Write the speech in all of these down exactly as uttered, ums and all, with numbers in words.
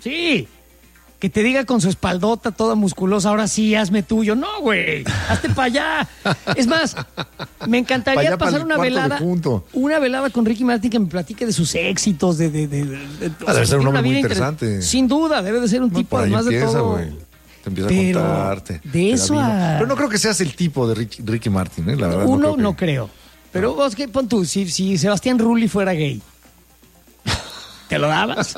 Sí. Que te diga con su espaldota toda musculosa, ahora sí, hazme tuyo. No, güey, hazte para allá. Es más, me encantaría pasar una velada, una velada con Ricky Martin que me platique de sus éxitos, de... de, de, de, de ah, debe ser un hombre muy interesante. Inter... Sin duda, debe de ser un no, tipo, además empieza, de todo... Wey. Te empieza pero a contarte. De eso a... Pero no creo que seas el tipo de Ricky, Ricky Martin, ¿eh? La verdad. Uno no creo. Que... no creo. Pero no. Vos, ¿qué? Pon tú, si, si Sebastián Rulli fuera gay, ¿te lo dabas?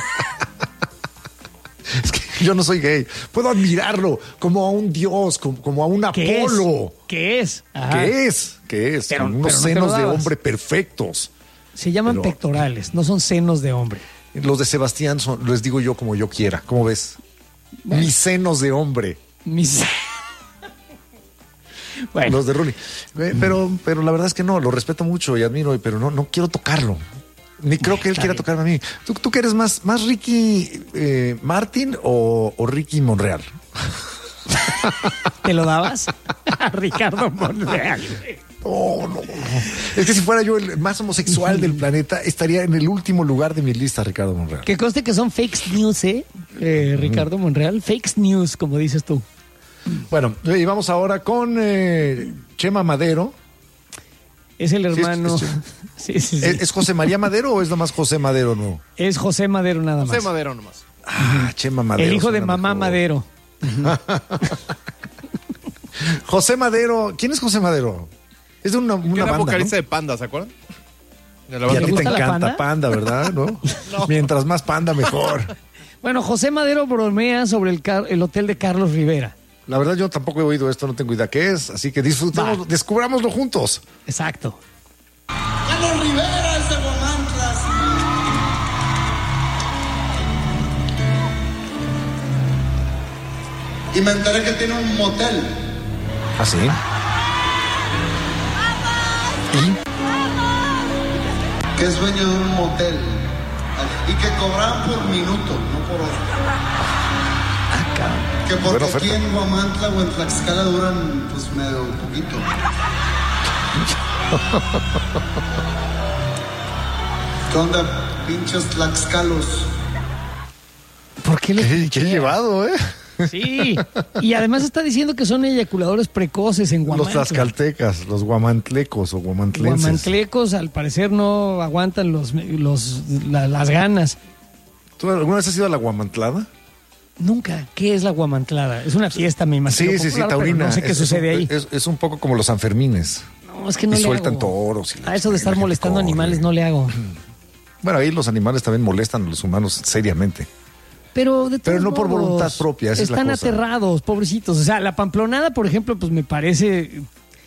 Es que yo no soy gay. Puedo admirarlo como a un dios, como, como a un ¿Qué Apolo. Es? ¿Qué es? Ajá. ¿Qué es? ¿Qué es? Pero, unos pero senos no de hombre perfectos. Se llaman pero, pectorales, no son senos de hombre. Los de Sebastián son, les digo yo como yo quiera. ¿Cómo ves? Bueno, mis senos de hombre. Mis... bueno. Los de Rulli. Pero, pero la verdad es que no, lo respeto mucho y admiro, pero no, no quiero tocarlo. Ni creo que él quiera bien. Tocarme a mí. ¿Tú, tú que eres más, más Ricky eh, Martin o, o Ricky Monreal? ¿Te lo dabas? A Ricardo Monreal. No, no, no. Es que si fuera yo el más homosexual del planeta, estaría en el último lugar de mi lista, Ricardo Monreal. Que conste que son fake news, ¿eh? eh Ricardo Monreal. Fake news, como dices tú. Bueno, y vamos ahora con eh, Chema Madero. Es el hermano. Sí, es, sí, sí, sí. ¿Es, ¿Es José María Madero o es nomás José Madero, no? Es José Madero nada más. José Madero nomás. Ah, Chema Madero. El hijo de mamá mejor. Madero. José Madero. ¿Quién es José Madero? Es de una, una era banda, vocalista ¿no? de Panda, ¿se acuerdan? De la banda. Y a ti te encanta panda? panda, ¿verdad? ¿No? No. Mientras más Panda, mejor. Bueno, José Madero bromea sobre el, car- el hotel de Carlos Rivera. La verdad yo tampoco he oído esto, no tengo idea qué es, así que disfrutemos, Va. descubrámoslo juntos. Exacto. Carlos Rivera es de Guamantla. Y me enteré que tiene un motel. ¿Ah, sí? ¿Y? Que es dueño de un motel. Y que cobraban por minuto, no por hora. Que porque aquí en Guamantla o en Tlaxcala duran pues medio poquito. ¿Qué onda, pinches tlaxcalos? ¿Por qué le ¿Qué, qué llevado, eh? Sí, y además está diciendo que son eyaculadores precoces en Guamantla. Los tlaxcaltecas, los guamantlecos o guamantlenses. Guamantlecos al parecer no aguantan los, los la, las ganas. ¿Tú alguna vez has ido a la guamantlada? Nunca. ¿Qué es la guamantlada? Es una fiesta, me imagino. Sí, sí, popular, sí, taurina. No sé qué es, sucede es, ahí. Es, es un poco como los Sanfermines. No, es que no y le sueltan hago. toros. Y a eso de estar molestando animales no le hago. Bueno, ahí los animales también molestan a los humanos seriamente. Pero de todos Pero no modos, por voluntad propia, esa están es la cosa. aterrados, pobrecitos. O sea, la pamplonada, por ejemplo, pues me parece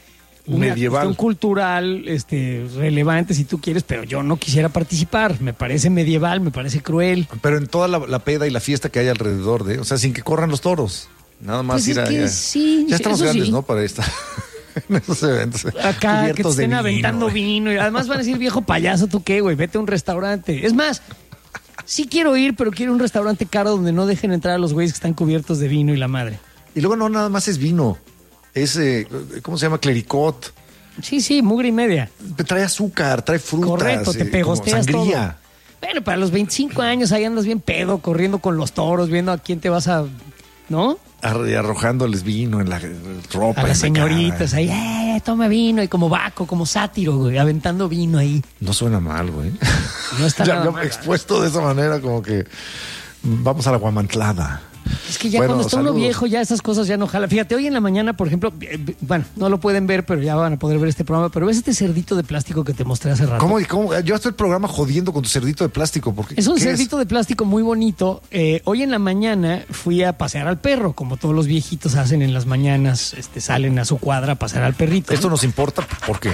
una medieval. cuestión cultural este, relevante, si tú quieres, pero yo no quisiera participar. Me parece medieval, me parece cruel. Pero en toda la, la peda y la fiesta que hay alrededor de, o sea, sin que corran los toros. Nada más Pues ir es a... que Ya, sí, ya estamos grandes, sí. ¿no? Para esta... en esos eventos. Acá que te estén vino, aventando güey. vino. Y además van a decir, viejo payaso, ¿tú qué, güey? Vete a un restaurante. Es más, sí quiero ir, pero quiero un restaurante caro donde no dejen entrar a los güeyes que están cubiertos de vino y la madre. Y luego no nada más es vino. Es, eh, ¿cómo se llama? Clericot. Sí, sí, mugre y media. Trae azúcar, trae frutas. Correcto, te eh, pegosteas como sangría. todo. Bueno, para los veinticinco años ahí andas bien pedo, corriendo con los toros, viendo a quién te vas a... ¿No? Ar- y arrojándoles vino en la eh, ropa. A las en la cara. señoritas ahí, eh, toma vino. Y como Baco, como sátiro, güey, aventando vino ahí. No suena mal, güey. No está ya, nada ya mal. expuesto de esa manera, como que vamos a la guamantlada. Es que ya Bueno, cuando está saludos. uno viejo, ya esas cosas ya no jala. Fíjate, hoy en la mañana, por ejemplo, eh, bueno, no lo pueden ver, pero ya van a poder ver este programa. Pero ves este cerdito de plástico que te mostré hace rato. ¿Cómo, cómo? Yo estoy el programa jodiendo con tu cerdito de plástico. Porque, Es un ¿qué cerdito de plástico muy bonito. Eh, hoy en la mañana fui a pasear al perro, como todos los viejitos hacen en las mañanas, este, salen a su cuadra a pasear al perrito. Esto ¿no? nos importa, ¿por qué?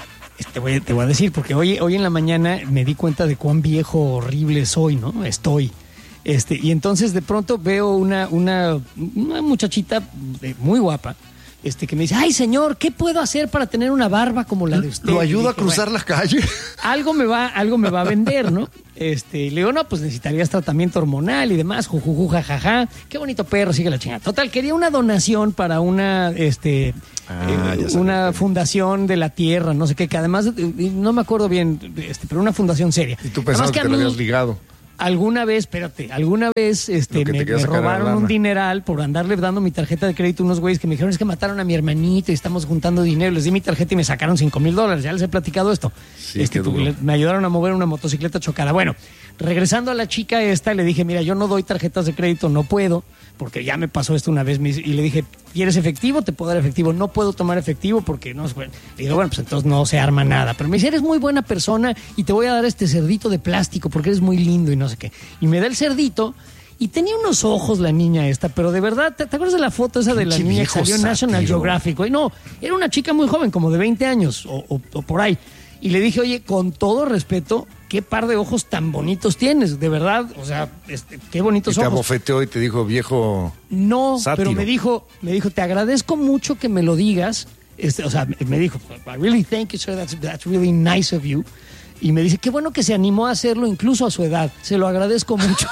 Te voy, te voy a decir, porque hoy, hoy en la mañana me di cuenta de cuán viejo, horrible soy, ¿no? Estoy. Este, y entonces de pronto veo una, una, una muchachita eh, muy guapa, este, que me dice, ay señor, ¿qué puedo hacer para tener una barba como la de usted? ¿Lo ayuda dije, a cruzar bueno, la calle? algo me va, algo me va a vender, ¿no? Este, y le digo, no, pues necesitarías tratamiento hormonal y demás, jujuju, jajaja, qué bonito perro, sigue la chingada. Total, quería una donación para una, este, Ah, eh, ya sabía. una fundación de la tierra, no sé qué, que además, eh, no me acuerdo bien, este, pero una fundación seria. Y tú Además pensabas que, a te lo mí- habías ligado. Alguna vez, espérate, alguna vez este, me, me robaron un dineral por andarle dando mi tarjeta de crédito a unos güeyes que me dijeron es que mataron a mi hermanito y estamos juntando dinero. Les di mi tarjeta y me sacaron cinco mil dólares. Ya les he platicado esto. Sí, este, me ayudaron a mover una motocicleta chocada. Bueno, regresando a la chica esta, le dije, mira, yo no doy tarjetas de crédito, no puedo, porque ya me pasó esto una vez. Y le dije, ¿quieres efectivo? Te puedo dar efectivo. No puedo tomar efectivo porque no es bueno. Le digo, bueno, pues entonces no se arma nada. Pero me dice, eres muy buena persona y te voy a dar este cerdito de plástico porque eres muy lindo y no sé qué. Y me da el cerdito y tenía unos ojos la niña esta, pero de verdad, ¿te, te acuerdas de la foto esa de la niña que salió en National Geographic? Y no, era una chica muy joven, como de veinte años o, o, o por ahí. Y le dije, oye, con todo respeto, qué par de ojos tan bonitos tienes, de verdad, o sea, este, qué bonitos y te ojos. Te abofeteó y te dijo, viejo No, sátiro. Pero me dijo, me dijo, te agradezco mucho que me lo digas. Este, o sea, me dijo, I really thank you, sir, that's, that's really nice of you. Y me dice, qué bueno que se animó a hacerlo incluso a su edad. Se lo agradezco mucho.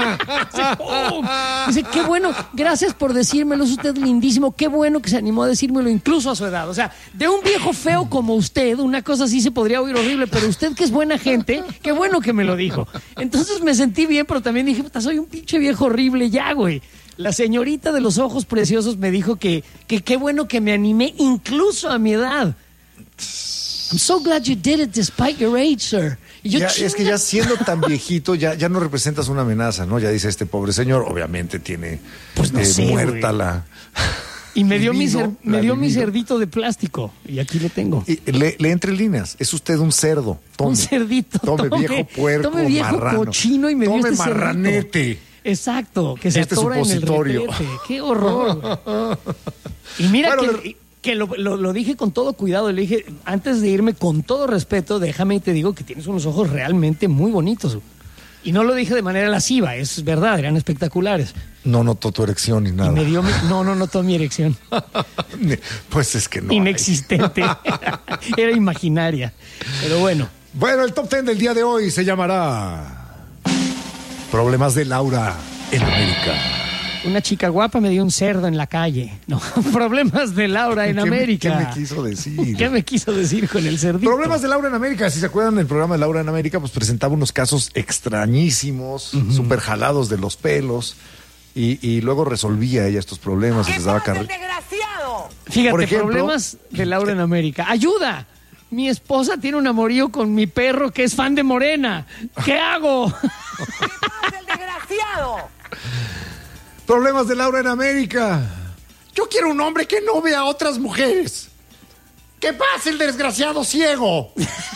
Dice, qué bueno, gracias por decírmelo, es usted lindísimo. Qué bueno que se animó a decírmelo incluso a su edad. O sea, de un viejo feo como usted, una cosa así se podría oír horrible, pero usted que es buena gente, qué bueno que me lo dijo. Entonces me sentí bien, pero también dije, puta, soy un pinche viejo horrible ya, güey. La señorita de los ojos preciosos me dijo que que qué bueno que me animé incluso a mi edad. I'm so glad you did it despite your age, sir. Y yo, ya, es que ya siendo tan viejito, ya, ya no representas una amenaza, ¿no? Ya dice este pobre señor, obviamente tiene pues no eh, sé, muerta güey. la... Y me dio, libido, mi, cer me dio mi libido. cerdito de plástico. Y aquí lo tengo. Y le, le entre líneas. Es usted un cerdo. Tome. Un cerdito. Tome, Tome viejo puerco, Tome viejo marrano. cochino y me Tome dio este marranete. Cerdito. Exacto, que se Este atora en el supositorio. retrete. ¡Qué horror! Y mira Bueno, que, que lo, lo, lo dije con todo cuidado. Le dije, antes de irme, con todo respeto, déjame y te digo que tienes unos ojos realmente muy bonitos. Y no lo dije de manera lasciva, es verdad, eran espectaculares. No notó tu erección ni nada. Y me dio mi, no, no notó mi erección. Pues es que no. Inexistente. Era imaginaria. Pero bueno. Bueno, el top ten del día de hoy se llamará Problemas de Laura en América. Una chica guapa me dio un cerdo en la calle. No, problemas de Laura en ¿Qué América. Me, ¿Qué me quiso decir? ¿Qué me quiso decir con el cerdito? Problemas de Laura en América. Si se acuerdan del programa de Laura en América, pues presentaba unos casos extrañísimos, uh-huh. súper jalados de los pelos. Y, y luego resolvía ella estos problemas y les daba carrera. ¡Desgraciado! Fíjate, Por ejemplo, problemas de Laura en América. ¡Ayuda! Mi esposa tiene un amorío con mi perro que es fan de Morena. ¿Qué hago? ¿Qué pasa, el desgraciado? Problemas de Laura en América. Yo quiero un hombre que no vea a otras mujeres. ¿Qué pasa, el desgraciado ciego?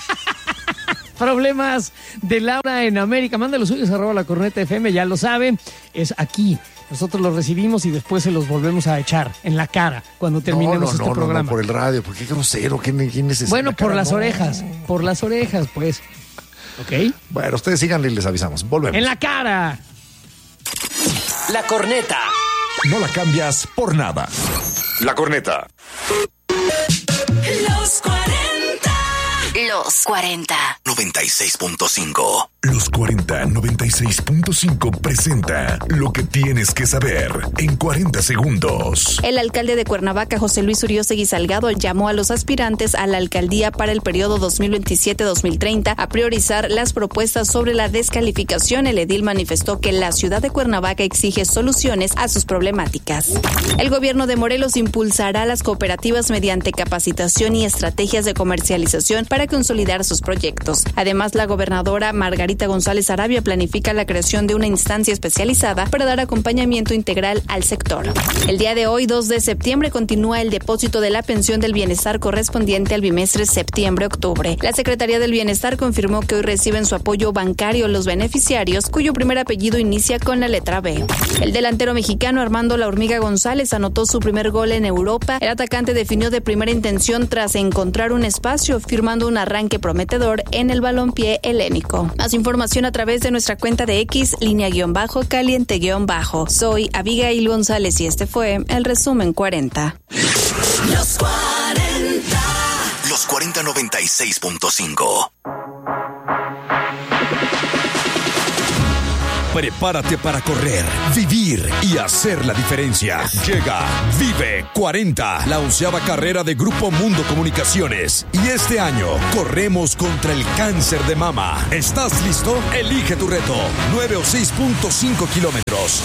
Problemas de Laura en América. Manda los suyos arroba la corneta F M, ya lo saben. Es aquí. Nosotros los recibimos y después se los volvemos a echar en la cara cuando terminemos no, no, este no, programa. No, no, por el radio, porque qué grosero, qué, qué necesita. Bueno, por cara, las no. orejas, por las orejas, pues. ¿Ok? Bueno, ustedes síganle y les avisamos. Volvemos. En la cara. La corneta. No la cambias por nada. La corneta. Los cuarenta. Los cuarenta. noventa y seis punto cinco. Los cuarenta noventa y seis punto cinco presenta lo que tienes que saber en cuarenta segundos. El alcalde de Cuernavaca, José Luis Uriostegui Salgado, llamó a los aspirantes a la alcaldía para el periodo dos mil veintisiete a dos mil treinta a priorizar las propuestas sobre la descalificación. El edil manifestó que la ciudad de Cuernavaca exige soluciones a sus problemáticas. El gobierno de Morelos impulsará las cooperativas mediante capacitación y estrategias de comercialización para consolidar sus proyectos. Además, la gobernadora Margarita González Arabia planifica la creación de una instancia especializada para dar acompañamiento integral al sector. El día de hoy, dos de septiembre, continúa el depósito de la pensión del bienestar correspondiente al bimestre septiembre-octubre. La Secretaría del Bienestar confirmó que hoy reciben su apoyo bancario los beneficiarios cuyo primer apellido inicia con la letra B. El delantero mexicano Armando La Hormiga González anotó su primer gol en Europa. El atacante definió de primera intención tras encontrar un espacio, firmando un arranque prometedor en el balompié helénico. Más información a través de nuestra cuenta de X, línea guión bajo, caliente guión bajo. Soy Abigail González y este fue el resumen cuarenta. Los cuarenta. Los cuarenta noventa y seis punto cinco. Prepárate para correr, vivir y hacer la diferencia. Llega Vive cuarenta, la onceava carrera de Grupo Mundo Comunicaciones. Y este año corremos contra el cáncer de mama. ¿Estás listo? Elige tu reto. nueve o seis punto cinco kilómetros.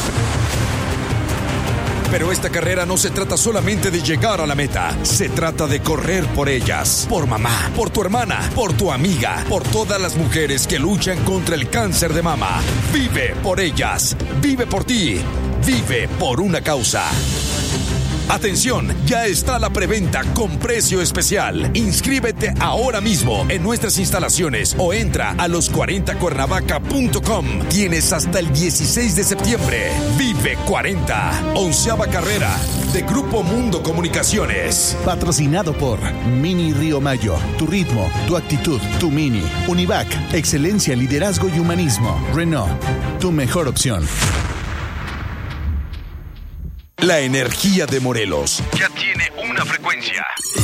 Pero esta carrera no se trata solamente de llegar a la meta. Se trata de correr por ellas. Por mamá, por tu hermana, por tu amiga, por todas las mujeres que luchan contra el cáncer de mama. Vive por ellas. Vive por ti. Vive por una causa. Atención, ya está la preventa con precio especial. Inscríbete ahora mismo en nuestras instalaciones o entra a los cuarenta cuernavaca punto com. Tienes hasta el dieciséis de septiembre. Vive cuarenta, onceava carrera de Grupo Mundo Comunicaciones. Patrocinado por Mini Río Mayo. Tu ritmo, tu actitud, tu Mini. Univac, excelencia, liderazgo y humanismo. Renault, tu mejor opción. La energía de Morelos ya tiene una frecuencia.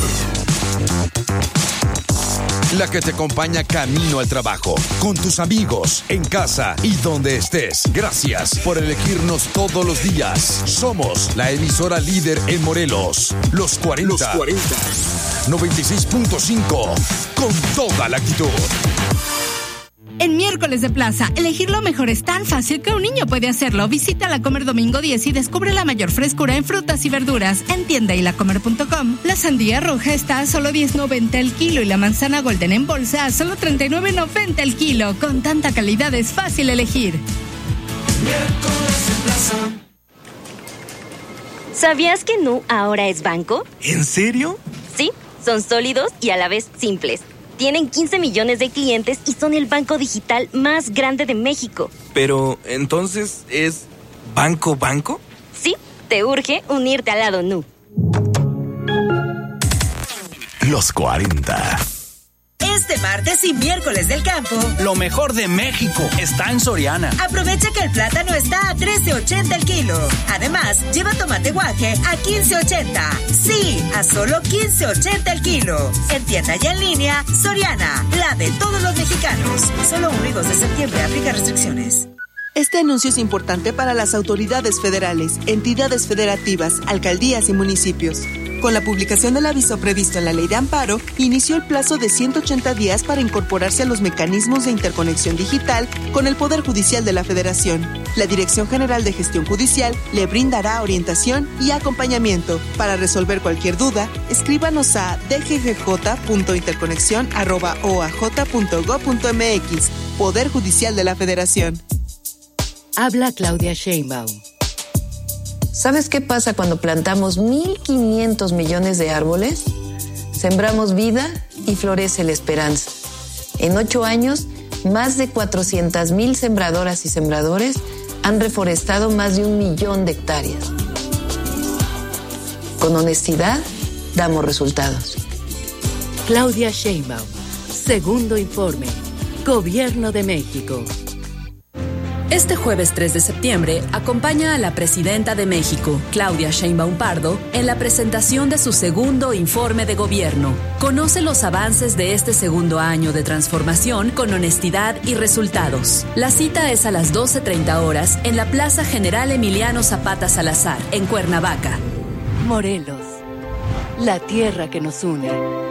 La que te acompaña camino al trabajo, con tus amigos, en casa y donde estés. Gracias por elegirnos todos los días. Somos la emisora líder en Morelos. Los cuarenta. Los cuarenta. noventa y seis punto cinco. Con toda la actitud. En Miércoles de Plaza, elegir lo mejor es tan fácil que un niño puede hacerlo. Visita La Comer Domingo diez y descubre la mayor frescura en frutas y verduras en tienda y la comer punto com. La sandía roja está a solo diez noventa el kilo y la manzana golden en bolsa a solo treinta y nueve noventa el kilo. Con tanta calidad es fácil elegir. Miércoles de Plaza. ¿Sabías que Nu ahora es banco? ¿En serio? Sí, son sólidos y a la vez simples. Tienen quince millones de clientes y son el banco digital más grande de México. Pero, ¿entonces es banco banco? Sí, te urge unirte al lado Nu. Los cuarenta. Este martes y miércoles del campo, lo mejor de México está en Soriana. Aprovecha que el plátano está a trece ochenta el kilo. Además, lleva tomate guaje a quince ochenta. Sí, a solo quince ochenta el kilo. En tienda y en línea, Soriana, la de todos los mexicanos. Solo uno y dos de septiembre, aplica restricciones. Este anuncio es importante para las autoridades federales, entidades federativas, alcaldías y municipios. Con la publicación del aviso previsto en la Ley de Amparo, inició el plazo de ciento ochenta días para incorporarse a los mecanismos de interconexión digital con el Poder Judicial de la Federación. La Dirección General de Gestión Judicial le brindará orientación y acompañamiento. Para resolver cualquier duda, escríbanos a d g g j punto interconexión arroba o a j punto gob punto m x. Poder Judicial de la Federación. Habla Claudia Sheinbaum. ¿Sabes qué pasa cuando plantamos mil quinientos millones de árboles? Sembramos vida y florece la esperanza. En ocho años, más de cuatrocientas mil sembradoras y sembradores han reforestado más de un millón de hectáreas. Con honestidad, damos resultados. Claudia Sheinbaum, segundo informe, Gobierno de México. Este jueves tres de septiembre, acompaña a la presidenta de México, Claudia Sheinbaum Pardo, en la presentación de su segundo informe de gobierno. Conoce los avances de este segundo año de transformación con honestidad y resultados. La cita es a las doce treinta horas en la Plaza General Emiliano Zapata Salazar, en Cuernavaca. Morelos, la tierra que nos une.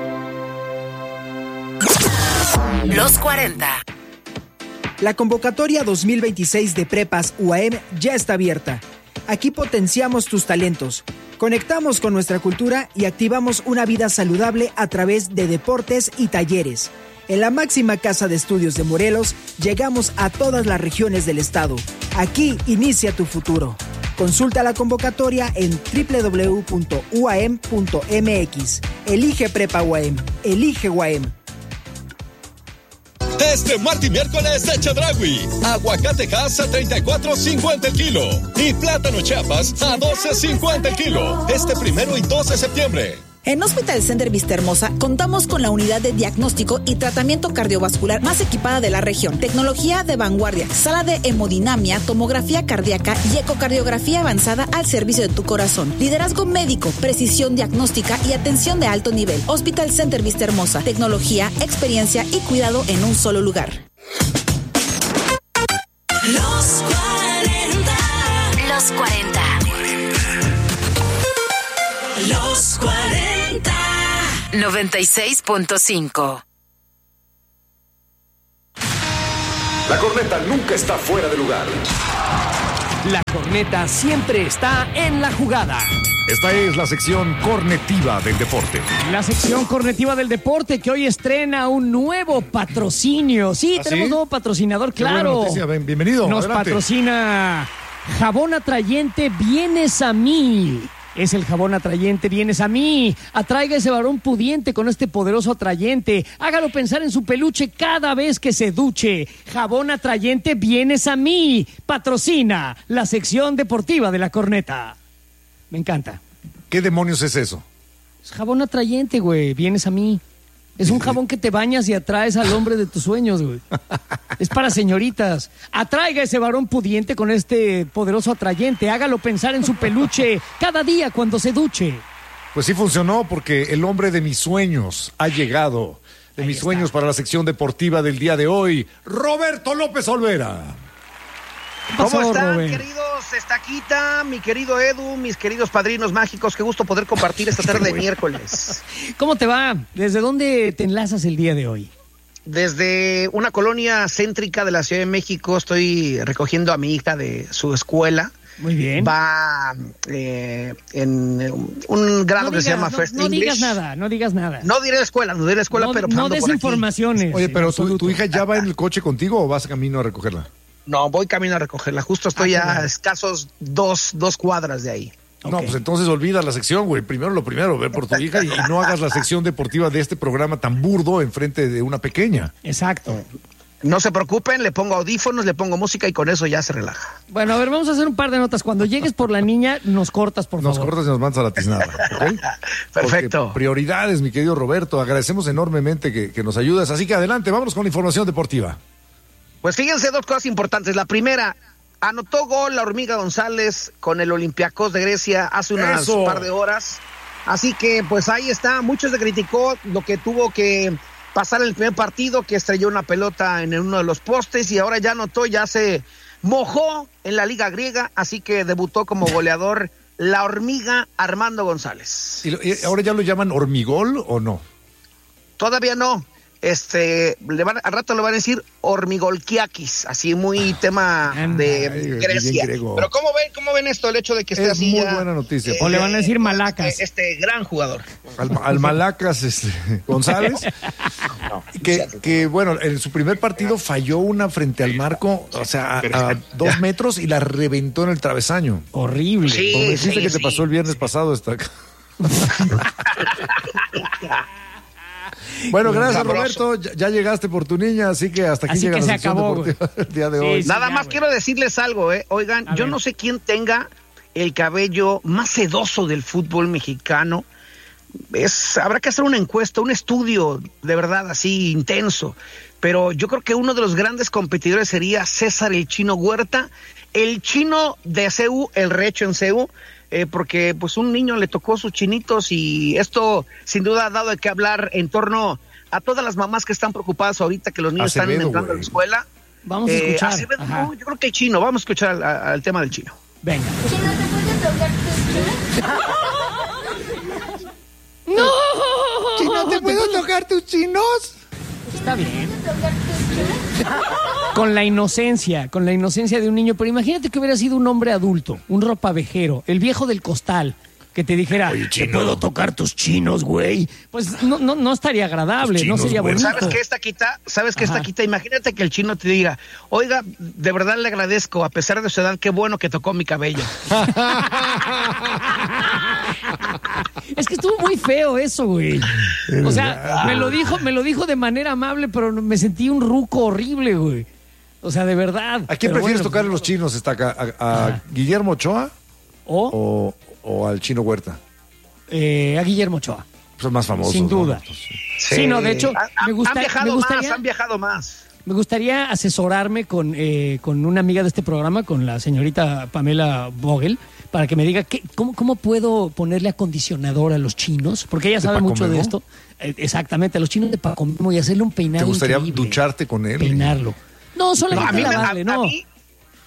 Los cuarenta. La convocatoria dos mil veintiséis de Prepas U A M ya está abierta. Aquí potenciamos tus talentos, conectamos con nuestra cultura y activamos una vida saludable a través de deportes y talleres. En la máxima casa de estudios de Morelos, llegamos a todas las regiones del estado. Aquí inicia tu futuro. Consulta la convocatoria en doble u doble u doble u punto u a m punto m x. Elige Prepa U A M. Elige U A M. Este martes y miércoles de Chedraui, aguacate Hass a treinta y cuatro cincuenta el kilo y plátano Chiapas a doce cincuenta el kilo. Este primero y dos de septiembre. En Hospital Center Vista Hermosa contamos con la unidad de diagnóstico y tratamiento cardiovascular más equipada de la región. Tecnología de vanguardia, sala de hemodinamia, tomografía cardíaca y ecocardiografía avanzada al servicio de tu corazón. Liderazgo médico, precisión diagnóstica y atención de alto nivel. Hospital Center Vista Hermosa, tecnología, experiencia y cuidado en un solo lugar. Los cuarenta. Los cuarenta. Los cuarenta. noventa y seis punto cinco. La corneta nunca está fuera de lugar. La corneta siempre está en la jugada. Esta es la sección cornetiva del deporte. La sección cornetiva del deporte que hoy estrena un nuevo patrocinio. Sí, ¿Ah, tenemos sí? nuevo patrocinador, Qué buena claro. noticia. Bien- bienvenido, Nos adelante. patrocina Jabón Atrayente Vienes a mí. Es el jabón atrayente Vienes a mí. Atraiga ese varón pudiente con este poderoso atrayente. Hágalo pensar en su peluche cada vez que se duche. Jabón atrayente Vienes a mí. Patrocina la sección deportiva de la corneta. Me encanta. ¿Qué demonios es eso? Es jabón atrayente, güey. Vienes a mí. Es un jabón que te bañas y atraes al hombre de tus sueños, güey. Es para señoritas. Atraiga ese varón pudiente con este poderoso atrayente. Hágalo pensar en su peluche cada día cuando se duche. Pues sí funcionó porque el hombre de mis sueños ha llegado. De Ahí mis está. sueños para la sección deportiva del día de hoy, Roberto López Olvera. ¿Qué pasó, ¿Cómo están, Robert? queridos Estaquita, mi querido Edu, mis queridos padrinos mágicos? Qué gusto poder compartir esta tarde de miércoles. ¿Cómo te va? ¿Desde dónde te enlazas el día de hoy? Desde una colonia céntrica de la Ciudad de México estoy recogiendo a mi hija de su escuela. Muy bien. Va eh, en un grado No que se digas, llama no, First no English. digas nada, no digas nada. No diré la escuela, no diré la escuela, No, pero no pasando por aquí. desinformaciones. Oye, en pero tu, absoluto. tu hija ya va en el coche contigo o vas camino a recogerla? No, voy camino a recogerla. Justo estoy Ah, qué a bueno. escasos dos, dos cuadras de ahí. No, pues entonces olvida la sección, güey. Primero lo primero, ver por tu hija y, y no hagas la sección deportiva de este programa tan burdo enfrente de una pequeña. Exacto. No se preocupen, le pongo audífonos, le pongo música y con eso ya se relaja. Bueno, a ver, vamos a hacer un par de notas. Cuando llegues por la niña, nos cortas, por Nos favor. cortas y nos mandas a la tiznada, ¿ok? Perfecto. Porque prioridades, mi querido Roberto. Agradecemos enormemente que, que nos ayudas. Así que adelante, vámonos con la información deportiva. Pues fíjense dos cosas importantes. La primera, anotó gol la Hormiga González con el Olympiacos de Grecia hace unas ¡Eso! par de horas. Así que pues ahí está, mucho se criticó lo que tuvo que pasar en el primer partido, que estrelló una pelota en uno de los postes y ahora ya anotó, ya se mojó en la Liga Griega, así que debutó como goleador la Hormiga Armando González. ¿Y, lo- y ahora ya lo llaman hormigol o no? Todavía no. Este, le van, al rato le van a decir Hormigolkiakis, así muy tema de Ay, Grecia. bien griego. Pero ¿cómo ven, cómo ven esto, el hecho de que esté Es así muy ya, buena noticia. eh, O le van a decir malacas. Este, este gran jugador. Al, al Malacas este, González, que, que bueno, en su primer partido falló una frente al marco, o sea, a, a dos metros y la reventó en el travesaño. Horrible. Sí, Como dijiste sí, que te sí. pasó el viernes pasado. Está acá. Bueno, gracias Sabroso. Roberto, ya, ya llegaste por tu niña, así que hasta aquí Así llega que la se sección acabó, deportiva del día de Sí, hoy. sí. Nada ya, más güey. quiero decirles algo, eh. Oigan, A yo ver. no sé quién tenga el cabello más sedoso del fútbol mexicano. Es, habrá que hacer una encuesta, un estudio de verdad así intenso. Pero yo creo que uno de los grandes competidores sería César el Chino Huerta, el chino de C U, el rehecho en C U, eh, porque pues un niño le tocó sus chinitos y esto sin duda ha dado de qué hablar en torno a todas las mamás que están preocupadas ahorita que los niños Acevedo, están entrando a güey. la escuela. Vamos a Eh, escuchar. Acevedo, Ajá. no, yo creo que el chino, vamos a escuchar al, al tema del chino. Venga. ¡No! ¿Chino, te puedo tocar tus chinos? Está bien. Con la inocencia, con la inocencia de un niño. Pero imagínate que hubiera sido un hombre adulto, un ropavejero, el viejo del costal, que te dijera, Oye, ¿te chino. puedo tocar tus chinos, güey? Pues no, no, no estaría agradable, Tus chinos, no sería güey. bonito. ¿Sabes qué está quita? ¿Sabes qué Ajá. está quita? Imagínate que el chino te diga, oiga, de verdad le agradezco, a pesar de su edad, qué bueno que tocó mi cabello. Es que estuvo muy feo eso, güey. O sea, me lo dijo, me lo dijo de manera amable, pero me sentí un ruco horrible, güey. O sea, de verdad. ¿A quién Pero prefieres bueno, tocarle los chinos? ¿Está acá? ¿A, a Guillermo Ochoa O o, o al Chino Huerta? eh, a Guillermo Ochoa. Son más famosos. Sin ¿no? duda. Sí, no, de hecho, Han- me, gusta- han viajado me gustaría, más, han viajado más. me gustaría asesorarme con, eh, con una amiga de este programa, con la señorita Pamela Vogel, para que me diga qué, cómo, cómo puedo ponerle acondicionador a los chinos, porque ella ¿De sabe Paco mucho de Memo? esto. Eh, exactamente, a los chinos de Paco Memo y hacerle un peinado ¿Te gustaría increíble. ducharte con él? Peinarlo. No, No, a solamente mí, me- a- lavarle, a no. mí-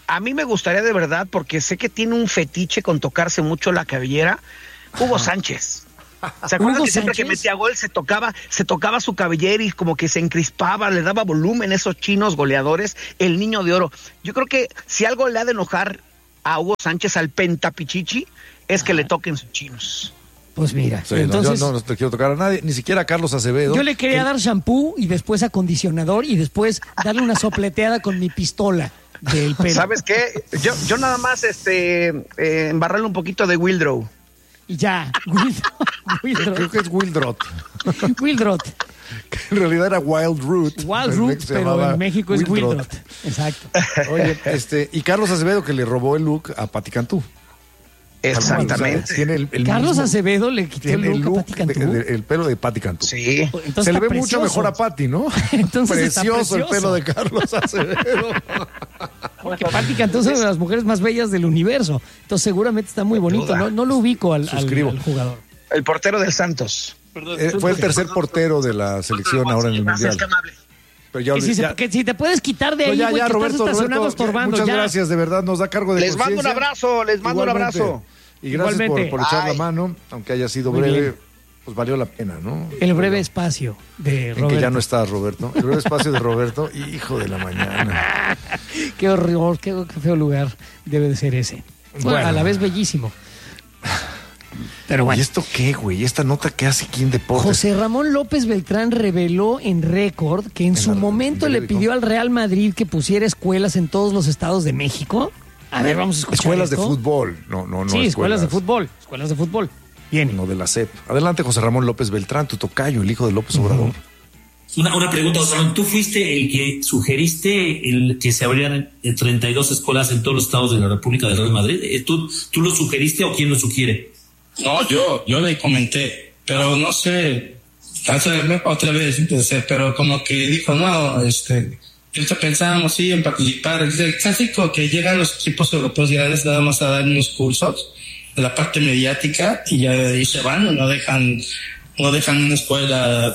a mí me gustaría de verdad, porque sé que tiene un fetiche con tocarse mucho la cabellera, Hugo Sánchez. ¿Se acuerdan que siempre que metía gol se tocaba, se tocaba su cabellera y como que se encrispaba, le daba volumen esos chinos goleadores, el niño de oro? Yo creo que si algo le ha de enojar a Hugo Sánchez, al pentapichichi, es que le toquen sus chinos. Pues mira, Sí, entonces no, yo no, no te quiero tocar a nadie, ni siquiera a Carlos Acevedo. yo le quería que- dar shampoo y después acondicionador y después darle una sopleteada con mi pistola del pelo. ¿Sabes qué? Yo, yo nada más este eh, embarrarle un poquito de Wildrow. Y ya, Wildrot. Creo que es Wildrot. Wildrot. Que en realidad era Wild Root. Wild Root, pero en México es Wildrot. Exacto. Oye, este, y Carlos Acevedo que le robó el look a Pati Cantú. Exactamente. O sea, tiene el, el Carlos mismo- Acevedo le quitó el tiene look, a Pati de- Cantú. de- el pelo de Pati Cantú. Sí. Entonces Se le está ve precioso. mucho mejor a Pati, ¿no? Entonces está precioso el precioso. pelo de Carlos Acevedo. Porque Pati Cantú es una de las mujeres más bellas del universo. Entonces seguramente está muy bonito. No, no lo ubico al, al, Suscribo. al jugador. El portero del Santos. Eh, fue el tercer portero de la selección ahora en el Mundial. Pero ya, Que si, se- ya- que si te puedes quitar de No, ahí, ya, güey, ya, que Roberto, estás estacionado Roberto, estorbando. muchas ya. gracias, de verdad, nos da cargo de Les mando un conciencia. abrazo, les mando un Igualmente. abrazo. Y gracias por, Igualmente. por echar la Ay. mano, aunque haya sido Muy breve, bien. pues valió la pena, ¿no? El breve espacio de En Roberto. que ya no estás, Roberto. El breve espacio de Roberto, hijo de la mañana. Qué horror, qué, qué feo lugar debe de ser ese. Bueno, Bueno. a la vez bellísimo. Pero bueno. ¿Y esto qué, güey? ¿Esta nota qué hace aquí en Deportes? José Ramón López Beltrán reveló en récord que en, En su la- momento en le periódico. pidió al Real Madrid que pusiera escuelas en todos los estados de México. A ver, vamos a escuchar Escuelas esto. de fútbol. No, no, no. Sí, escuelas de fútbol. Escuelas de fútbol. Bien. No de la S E P. Adelante, José Ramón López Beltrán, tu tocayo, el hijo de López Obrador. Una, una pregunta, José Ramón. ¿Tú fuiste el que sugeriste el que se abrieran eh, treinta y dos escuelas en todos los estados de la República del Real Madrid? Eh, ¿Tú, ¿Tú lo sugeriste o quién lo sugiere? No, yo, yo le comenté, pero no sé, hace- otra vez empecé, pero como que dijo, no, este, nosotros pensábamos sí en participar, es el clásico que llegan los equipos europeos grandes nada más a dar unos cursos de la parte mediática y ya de ahí se van, no dejan, no dejan una escuela,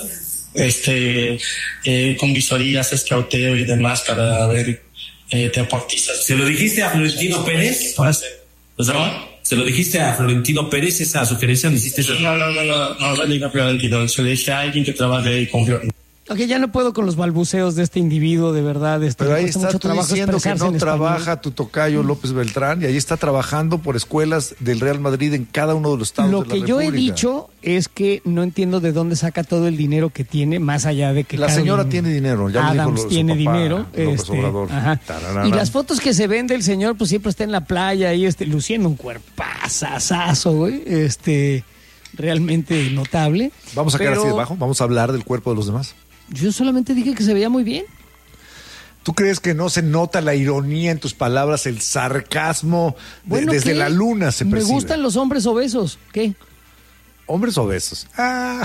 este, eh, con visorías, escauteo y demás para ver eh, deportistas. ¿Se lo dijiste a Florentino Pérez? Pues, José Ramón, ¿se lo dijiste a Florentino Pérez esa sugerencia? ¿Le hiciste eso? No, no, no, no, no, no le diga Florentino, se le dije a alguien que trabaje ahí con Florentino. Ok, ya no puedo con los balbuceos de este individuo, de verdad. Este, Pero me ahí cuesta está mucho tú trabajo diciendo que expresarse no en español. trabaja tu tocayo López Beltrán y ahí está trabajando por escuelas del Real Madrid en cada uno de los estados Lo de la que yo he República. dicho es que no entiendo de dónde saca todo el dinero que tiene, más allá de que La Carolyn señora tiene dinero, ya lo dijo Adams lo- su tiene papá, dinero. López este, Obrador. ajá. Tararara. Y las fotos que se ven del señor, pues siempre está en la playa ahí, este, luciendo un cuerpazazazo, güey, este, realmente notable. Vamos a quedar Pero así debajo, vamos a hablar del cuerpo de los demás. Yo solamente dije que se veía muy bien. ¿Tú crees que no se nota la ironía en tus palabras, el sarcasmo? De- Bueno, desde ¿qué? la luna se Me percibe. gustan los hombres obesos. ¿Qué? Hombres obesos. Ah.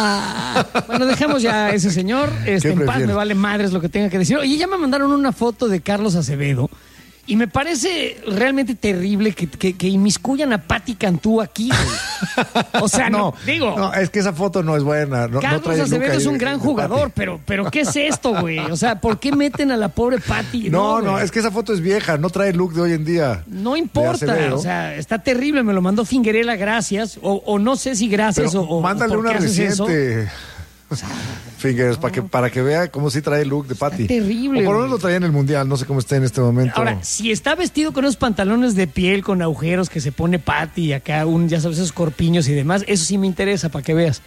Ah, bueno, dejemos ya a ese señor este, ¿Qué en paz, prefieres? me vale madres lo que tenga que decir. Oye, ya me mandaron una foto de Carlos Acevedo y me parece realmente terrible que, que, que inmiscuyan a Pati Cantú aquí, güey. O sea, no, digo, No, es que esa foto no es buena. No, no Carlos trae el look Acevedo ahí es un de- gran de jugador, Pati. pero, pero ¿qué es esto, güey? O sea, ¿por qué meten a la pobre Pati? No, no, güey. es que esa foto es vieja, no trae el look de hoy en día. No de importa, Acevedo. o sea, está terrible, me lo mandó Fingerela, gracias, o, o no sé si gracias Pero o, o mándale ¿por qué una haces eso? reciente. Fingers, para que, para que vea cómo sí trae el look de Pati. terrible, O por lo güey. menos lo traía en el Mundial, no sé cómo está en este momento. Ahora, si está vestido con esos pantalones de piel con agujeros que se pone Pati y acá un, ya sabes, esos corpiños y demás, eso sí me interesa para que veas.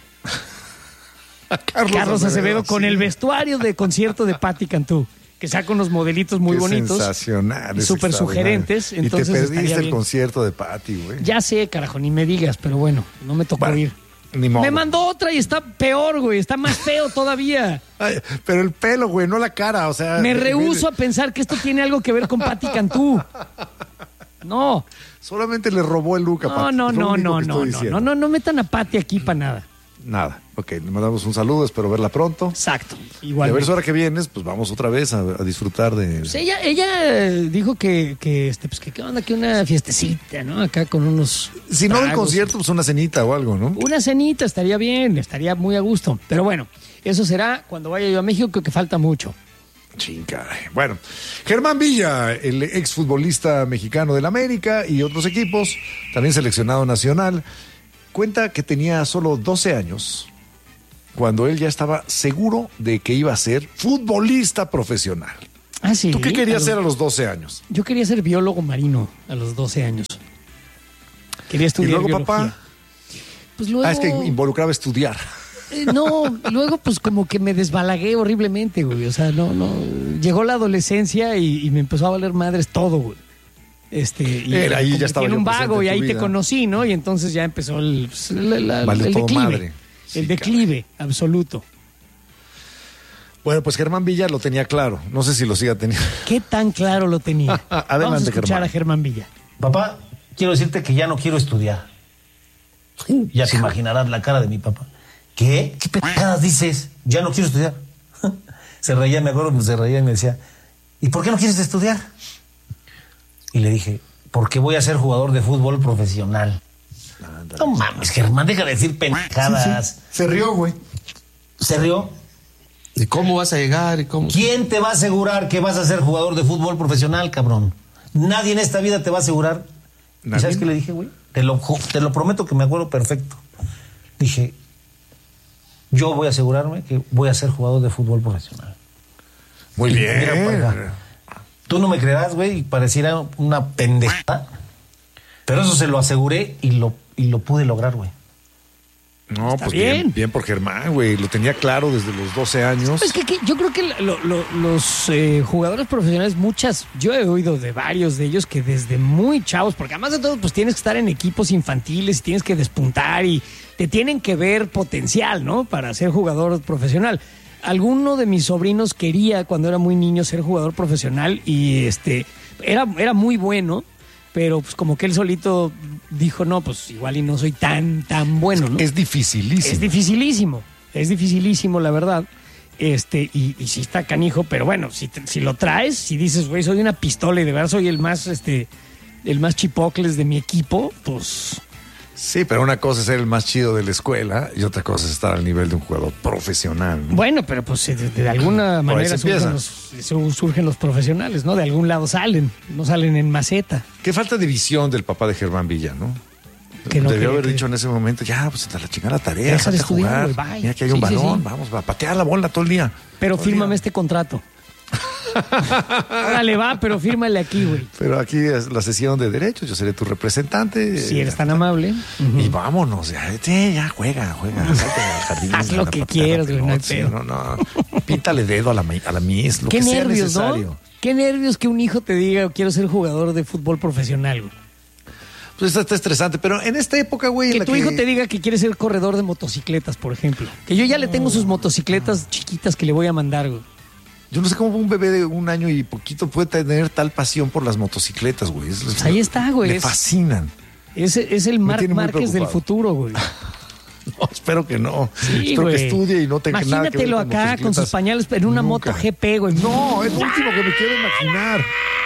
Carlos, Carlos Acevedo Acevedo, con sí. el vestuario de concierto de Pati Cantú, que saca unos modelitos muy Qué bonitos. sensacional. y es súper extraordinario. sugerentes, Y te entonces perdiste estaría el bien. concierto de Pati, güey. Ya sé, carajo, ni me digas, pero bueno, no me tocó Bueno, ir. Ni modo. Me mandó otra y está peor, güey, está más feo todavía. Ay, pero el pelo, güey, no la cara, o sea. Me eh, rehúso a pensar que esto tiene algo que ver con Pati Cantú. No. Solamente le robó el look a No, Pati. no, es lo no, único no, que no, estoy no, diciendo. no, no, no metan a Pati aquí para nada. Nada. Ok, le mandamos un saludo, espero verla pronto. Exacto. Y Igual. a ver si ahora que vienes, pues vamos otra vez a, a disfrutar de. Pues ella, ella eh, dijo que, que, este, pues que qué onda, que una fiestecita, ¿no? Acá con unos. Si no del tragos. concierto, pues una cenita o algo, ¿no? Una cenita estaría bien, estaría muy a gusto. Pero bueno, eso será cuando vaya yo a México, creo que falta mucho. Chinga. Bueno, Germán Villa, el exfutbolista mexicano del América y otros equipos, también seleccionado nacional, cuenta que tenía solo doce años cuando él ya estaba seguro de que iba a ser futbolista profesional. Ah, sí. ¿Tú qué querías a los, ser a los doce años? Yo quería ser biólogo marino a los doce años. Quería estudiar ¿Y luego, biología. papá? Pues luego... Ah, es que involucraba estudiar. Eh, no, luego pues como que me desbalagué horriblemente, güey. O sea, no, no. Llegó la adolescencia y, y me empezó a valer madres todo, güey. Este, y Era, ahí ya estaba en yo un vago presente y en tu ahí vida. te conocí, ¿no? Y entonces ya empezó el, pues, la- la- Vale el todo declive. madre. Sí, el declive absoluto. Bueno, pues Germán Villa lo tenía claro. No sé si lo siga teniendo. ¿Qué tan claro lo tenía? Adelante, Vamos a escuchar Germán. a Germán Villa. Papá, quiero decirte que ya no quiero estudiar. Ya te imaginarás la cara de mi papá. ¿Qué? ¿Qué pendejadas dices? Ya no quiero estudiar. Se reía, me acuerdo, se reía y me decía, ¿y por qué no quieres estudiar? Y le dije, porque voy a ser jugador de fútbol profesional. No mames, Germán, deja de decir pendejadas. Sí, sí. Se rió, güey. ¿Se rió? ¿Y cómo vas a llegar? ¿Y cómo? ¿Quién te va a asegurar que vas a ser jugador de fútbol profesional, cabrón? Nadie en esta vida te va a asegurar. ¿Y ¿Nadie? sabes qué le dije, güey? Te lo, ju- te lo prometo que me acuerdo perfecto. Dije, yo voy a asegurarme que voy a ser jugador de fútbol profesional. Muy Y bien. mira para acá. Tú no me creerás, güey, y pareciera una pendejada. Pero eso se lo aseguré y lo, y lo pude lograr, güey. No, Está pues bien. bien. bien, por Germán, güey. Lo tenía claro desde los doce años. Es que, que yo creo que lo- lo- los eh, jugadores profesionales, muchas, yo he oído de varios de ellos que desde muy chavos, porque además de todo, pues tienes que estar en equipos infantiles y tienes que despuntar y te tienen que ver potencial, ¿no? Para ser jugador profesional. Alguno de mis sobrinos quería, cuando era muy niño, ser jugador profesional y este era, era muy bueno, pero pues como que él solito dijo, no, pues igual y no soy tan, tan bueno, ¿no? Es dificilísimo. Es dificilísimo, es dificilísimo, la verdad. Este, y, y sí está canijo, pero bueno, si, te- si lo traes, si dices, güey, soy una pistola y de verdad soy el más, este, el más chipocles de mi equipo, pues Sí, pero una cosa es ser el más chido de la escuela y otra cosa es estar al nivel de un jugador profesional, ¿no? bueno, pero pues de, de alguna Por ahí manera se surgen empieza. los, su- surgen los profesionales, ¿no? De algún lado salen, no salen en maceta. Qué falta de visión del papá de Germán Villa, ¿no? Que no Debió quería haber que- dicho en ese momento, ya, pues a la chingada la tarea, Deja de salte a estudiar, jugar. güey, bye. Mira que hay un Sí, sí, balón, sí. vamos, va a patear la bola todo el día. Pero Todo el fírmame día. este contrato. Órale, va, pero fírmale aquí, güey. Pero aquí es la sesión de derechos, yo seré tu representante. Si eres tan amable. Y vámonos, ya, sí, ya juega, juega, salte al jardín. Haz lo anda a que patear la quieras, güey, no hay pelota, sí, pedo. no, no, píntale dedo a la, mi- a la Miss, lo Qué que sea nervios, necesario. ¿no? Qué nervios que un hijo te diga, quiero ser jugador de fútbol profesional, güey. Pues está, está estresante, pero en esta época, güey, en Que la tu que... hijo te diga que quiere ser corredor de motocicletas, por ejemplo. Que yo ya le tengo sus motocicletas chiquitas que le voy a mandar, güey. Yo no sé cómo un bebé de un año y poquito puede tener tal pasión por las motocicletas, güey. Es- Pues ahí está, güey. Me Es- fascinan. Es, es el Me Marc tiene muy Márquez del preocupado. futuro, güey. No, espero que no. Sí, espero güey. que estudie y no tenga nada que ver Imagínatelo con acá con sus motocicletas. pañales en una Nunca. moto G P, güey. No, es lo último que me quiero imaginar.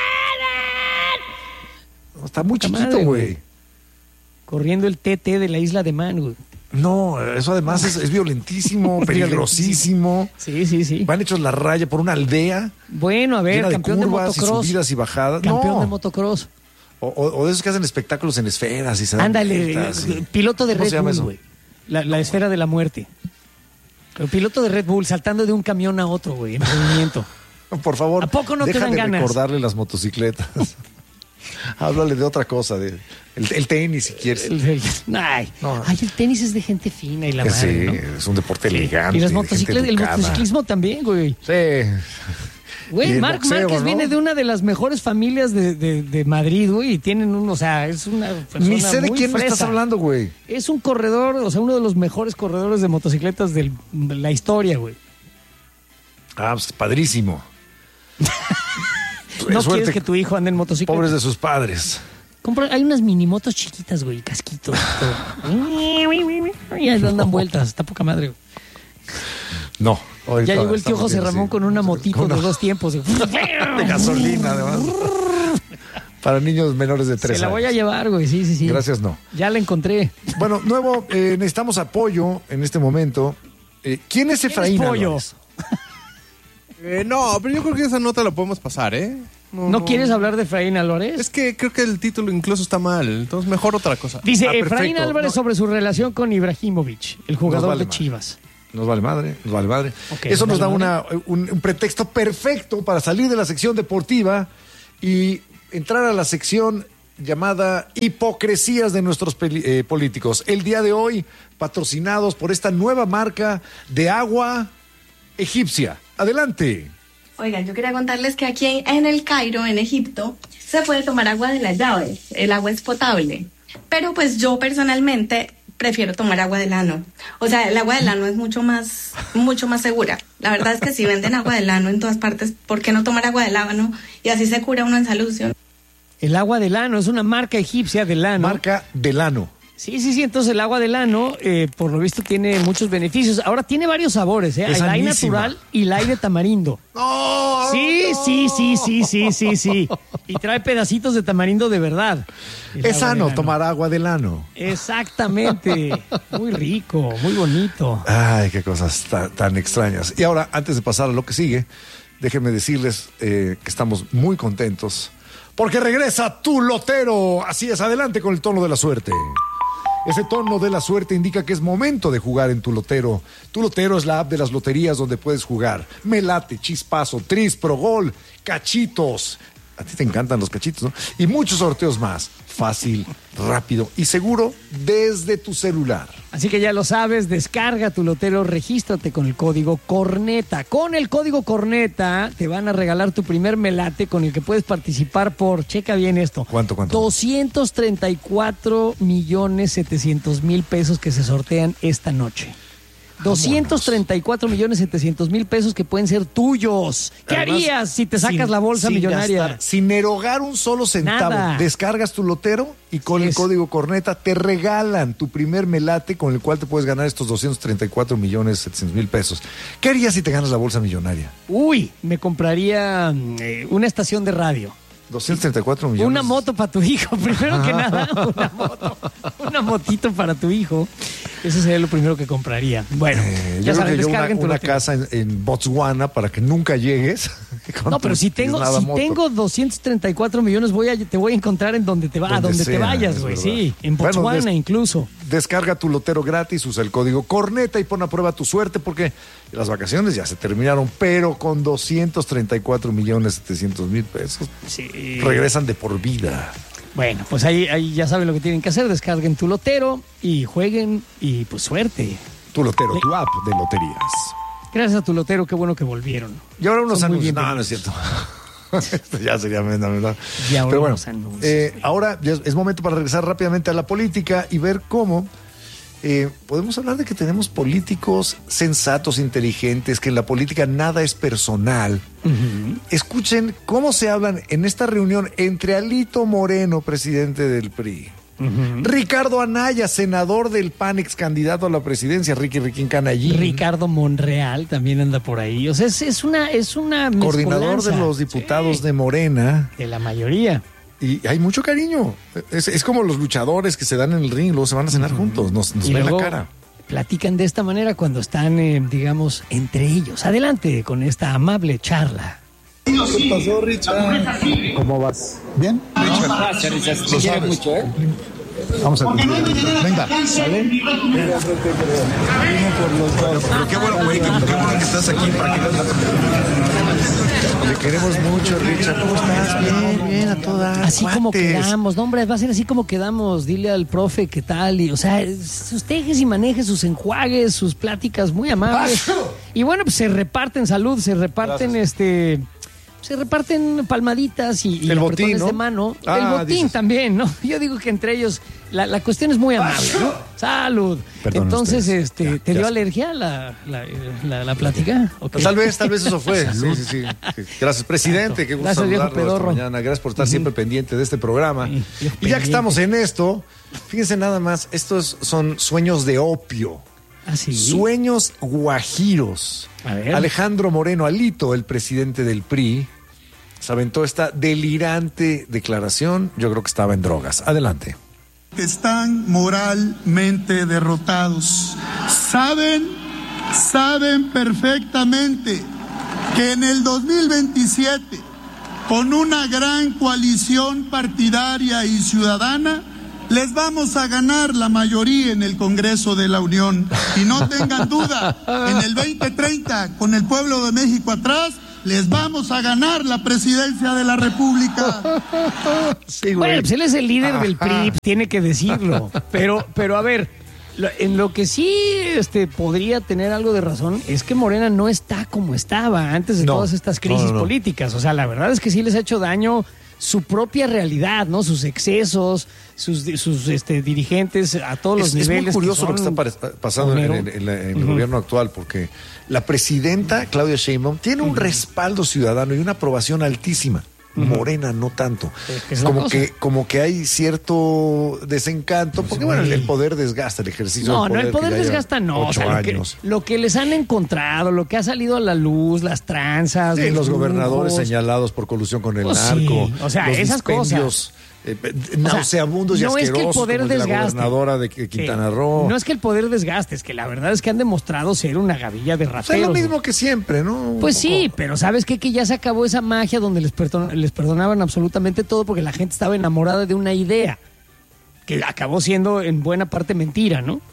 No, está muy Poca chiquito, madre, güey. Corriendo el T T de la Isla de Man, güey. No, eso además es, es violentísimo, peligrosísimo. Sí, sí, sí. Van hechos la raya por una aldea. Bueno, a ver, llena de campeón de curvas y motocross. subidas y bajadas. Campeón No. de motocross. O, o- o de esos que hacen espectáculos en esferas y se dan Ándale, vueltas y- eh, piloto de ¿Cómo se Red llama Bull, eso? güey. La, la esfera de la muerte. El piloto de Red Bull saltando de un camión a otro, güey, en movimiento. Por favor, ¿A poco no te deja dan de ganas? recordarle las motocicletas. Háblale de otra cosa, de el, el tenis si quieres. El- el- ay, No. ay, el tenis es de gente fina y la Eh, madre, sí, ¿no? es un deporte elegante. Y las de motocicletas, gente el educada. motociclismo también, güey. Sí. Y Güey, el Marc boxeo, Márquez ¿no? viene de una de las mejores familias de, de- de Madrid, güey, y tienen un, o sea, es una persona Ni sé de muy quién me fresa. estás hablando, güey. Es un corredor, o sea, uno de los mejores corredores de motocicletas del- de la historia, güey. Ah, pues padrísimo. No Suerte, quieres que tu hijo ande en motocicleta. pobres de sus padres. Compra- hay unas minimotos chiquitas, güey, casquitos. todo. Y ahí andan vueltas, está poca madre, güey. No. ahorita Ya llegó el tío estamos José bien, Ramón sí. con una motito Con una- de dos tiempos. güey. De gasolina, además. Para niños menores de tres Se la años. voy a llevar, güey, sí, sí, sí. Gracias, no. Ya la encontré. Bueno, nuevo, eh, necesitamos apoyo en este momento. Eh, ¿Quién es Efraín pollo? Álvarez? Eh, no, pero yo creo que esa nota la podemos pasar, ¿eh? ¿No, ¿No quieres hablar de Efraín Álvarez? Es que creo que el título incluso está mal, entonces mejor otra cosa. Dice Ah, Efraín perfecto. Álvarez No. sobre su relación con Ibrahimovic, el jugador vale de madre. Chivas. Nos vale madre, nos vale madre. Ok, Eso nos nos da vale una, un, un pretexto perfecto para salir de la sección deportiva y entrar a la sección llamada Hipocresías de nuestros peli- eh, políticos. El día de hoy, patrocinados por esta nueva marca de agua egipcia. Adelante. Oigan, yo quería contarles que aquí en el Cairo, en Egipto, se puede tomar agua de las llaves. El agua es potable. Pero pues yo personalmente prefiero tomar agua del ano. O sea, el agua del ano es mucho más, mucho más segura. La verdad es que si venden agua del ano en todas partes, ¿por qué no tomar agua del ano? Y así se cura uno en salud, ¿sí? El agua del ano es una marca egipcia del ano. Marca del ano. Sí, sí, sí. Entonces el agua del ano, eh, por lo visto, tiene muchos beneficios. Ahora tiene varios sabores, ¿eh? Es Hay la sanísima. natural y la de tamarindo. ¡No! Sí, sí, sí, sí, sí, sí, sí. Y trae pedacitos de tamarindo de verdad. El Es agua sano del ano. tomar agua del ano. Exactamente. Muy rico, muy bonito. Ay, qué cosas tan, tan extrañas. Y ahora, antes de pasar a lo que sigue, déjenme decirles eh, que estamos muy contentos porque regresa Tu Lotero. Así es, adelante con el tono de la suerte. Ese tono de la suerte indica que es momento de jugar en Tu Lotero. Tu Lotero es la app de las loterías donde puedes jugar Melate, Chispazo, Tris, Progol, Cachitos. A ti te encantan los cachitos, ¿no? Y muchos sorteos más. Fácil, rápido y seguro desde tu celular. Así que ya lo sabes, descarga Tu Lotero, regístrate con el código CORNETA. Con el código CORNETA te van a regalar tu primer melate con el que puedes participar por, checa bien esto. ¿Cuánto, cuánto? doscientos treinta y cuatro millones setecientos mil pesos que se sortean esta noche. doscientos treinta y cuatro millones setecientos mil pesos que pueden ser tuyos. ¿Qué Además, harías si te sacas sin- la bolsa sin millonaria? gastar, sin erogar un solo centavo. Nada. Descargas Tu Lotero y con Sí el es. código Corneta te regalan tu primer melate con el cual te puedes ganar estos doscientos treinta y cuatro millones setecientos mil pesos. ¿Qué harías si te ganas la bolsa millonaria? Uy, me compraría eh, una estación de radio. doscientos treinta y cuatro millones. Una moto para tu hijo, primero que nada, una moto, una motito para tu hijo. Eso sería lo primero que compraría. Bueno, Eh, ya yo creo saben, que yo una, descarguen Tu una Lotero. casa en, en Botswana para que nunca llegues. con No, pero tu si tengo, tiznada si moto. tengo doscientos treinta y cuatro millones, voy a, te voy a encontrar en donde te va, a Donde donde sea, te vayas, es güey. verdad. Sí, en Bueno, Botswana des- incluso. Descarga Tu Lotero gratis, usa el código Corneta y pon a prueba tu suerte porque las vacaciones ya se terminaron, pero con doscientos treinta y cuatro millones setecientos mil pesos Sí. regresan de por vida. Bueno, pues ahí, ahí ya saben lo que tienen que hacer. Descarguen Tu Lotero y jueguen y pues suerte. Tu Lotero, tu app de loterías. Gracias a Tu Lotero, qué bueno que volvieron. Y ahora unos Son muy anuncios. No, no es cierto. Esto ya sería menda, ¿verdad? Y ahora Pero bueno, unos anuncios. eh, ahora ya es, es momento para regresar rápidamente a la política y ver cómo eh, podemos hablar de que tenemos políticos sensatos, inteligentes, que en la política nada es personal. Escuchen cómo se hablan en esta reunión entre Alito Moreno, presidente del P R I. Ricardo Anaya, senador del P A N, ex candidato a la presidencia, Ricky Riquín Canallín. Ricardo Monreal también anda por ahí. O sea, es, es una, es una Coordinador mezcolanza de los diputados de Morena. de la mayoría. Y hay mucho cariño. Es, es como los luchadores que se dan en el ring, luego se van a cenar juntos, nos, nos Y ven la luego cara. platican de esta manera cuando están, eh, digamos, entre ellos. Adelante con esta amable charla. ¿Qué pasó, Richard? ¿Cómo vas? ¿Bien? Gracias, Richard. Te quiero mucho, ¿eh? Vamos a cumplir. Venga, ¿sale? Pero qué bueno, güey, qué, qué bueno que estás aquí para que le queremos mucho, Richard. ¿Cómo estás? Bien, bien, a todas. Así como cuates. quedamos, no, hombre, va a ser así como quedamos. Dile al profe qué tal. Y, o sea, sus tejes y manejes, sus enjuagues, sus pláticas muy amables. Y bueno, pues se reparten salud, se reparten este. Se reparten palmaditas y, y El apretones botín, ¿no? de mano. Ah, el botín dices. también, ¿no? Yo digo que entre ellos la, la cuestión es muy amable, ¿no? Salud. Perdonen Entonces, ustedes. este, Ya, ¿te ya dio sé. alergia la, la, la, la plática? ¿O qué? Tal vez, tal vez eso fue. Sí, Salud. sí, sí. Gracias, presidente. Qué gusto Gracias, viejo saludarlo esta pedorro. mañana. Gracias por estar siempre pendiente de este programa. Sí, viejo Y ya que pendiente. estamos en esto, fíjense nada más, estos son sueños de opio. ¿Ah, sí? Sueños guajiros. A ver. Alejandro Moreno Alito, el presidente del P R I, se aventó esta delirante declaración. Yo creo que estaba en drogas. Adelante. Están moralmente derrotados. Saben, saben perfectamente que en el dos mil veintisiete, con una gran coalición partidaria y ciudadana, les vamos a ganar la mayoría en el Congreso de la Unión. Y no tengan duda, en el veinte treinta, con el pueblo de México atrás, les vamos a ganar la presidencia de la República. Sí, bueno, pues él es el líder Ajá. del P R I, tiene que decirlo. Pero, pero a ver, lo, en lo que sí este, podría tener algo de razón es que Morena no está como estaba antes de no, todas estas crisis no, no, no. políticas. O sea, la verdad es que sí les ha hecho daño su propia realidad, ¿no? Sus excesos, sus, sus este, dirigentes a todos los es, niveles. Es muy curioso que lo que está pasando en, en, en, la, en el uh-huh. gobierno actual, porque la presidenta Claudia Sheinbaum tiene un uh-huh. respaldo ciudadano y una aprobación altísima. Uh-huh. Morena no tanto. Es es como que como que hay cierto desencanto, porque bueno, el, el poder desgasta el ejercicio no, del poder. No, el poder desgasta no. O sea, lo, que, lo que les han encontrado, lo que ha salido a la luz, las tranzas. Sí, los, los gobernadores señalados por colusión con el pues narco. Sí. O sea, los esas cosas. Eh, nauseabundos y no asquerosos, es que el poder como el de la desgaste. gobernadora de Quintana Roo. No es que el poder desgaste, es que la verdad es que han demostrado ser una gavilla de rateros. O sea, es lo mismo que siempre, ¿no? Pues sí, pero ¿sabes qué? Que ya se acabó esa magia donde les, perdon- les perdonaban absolutamente todo porque la gente estaba enamorada de una idea que acabó siendo en buena parte mentira, ¿no?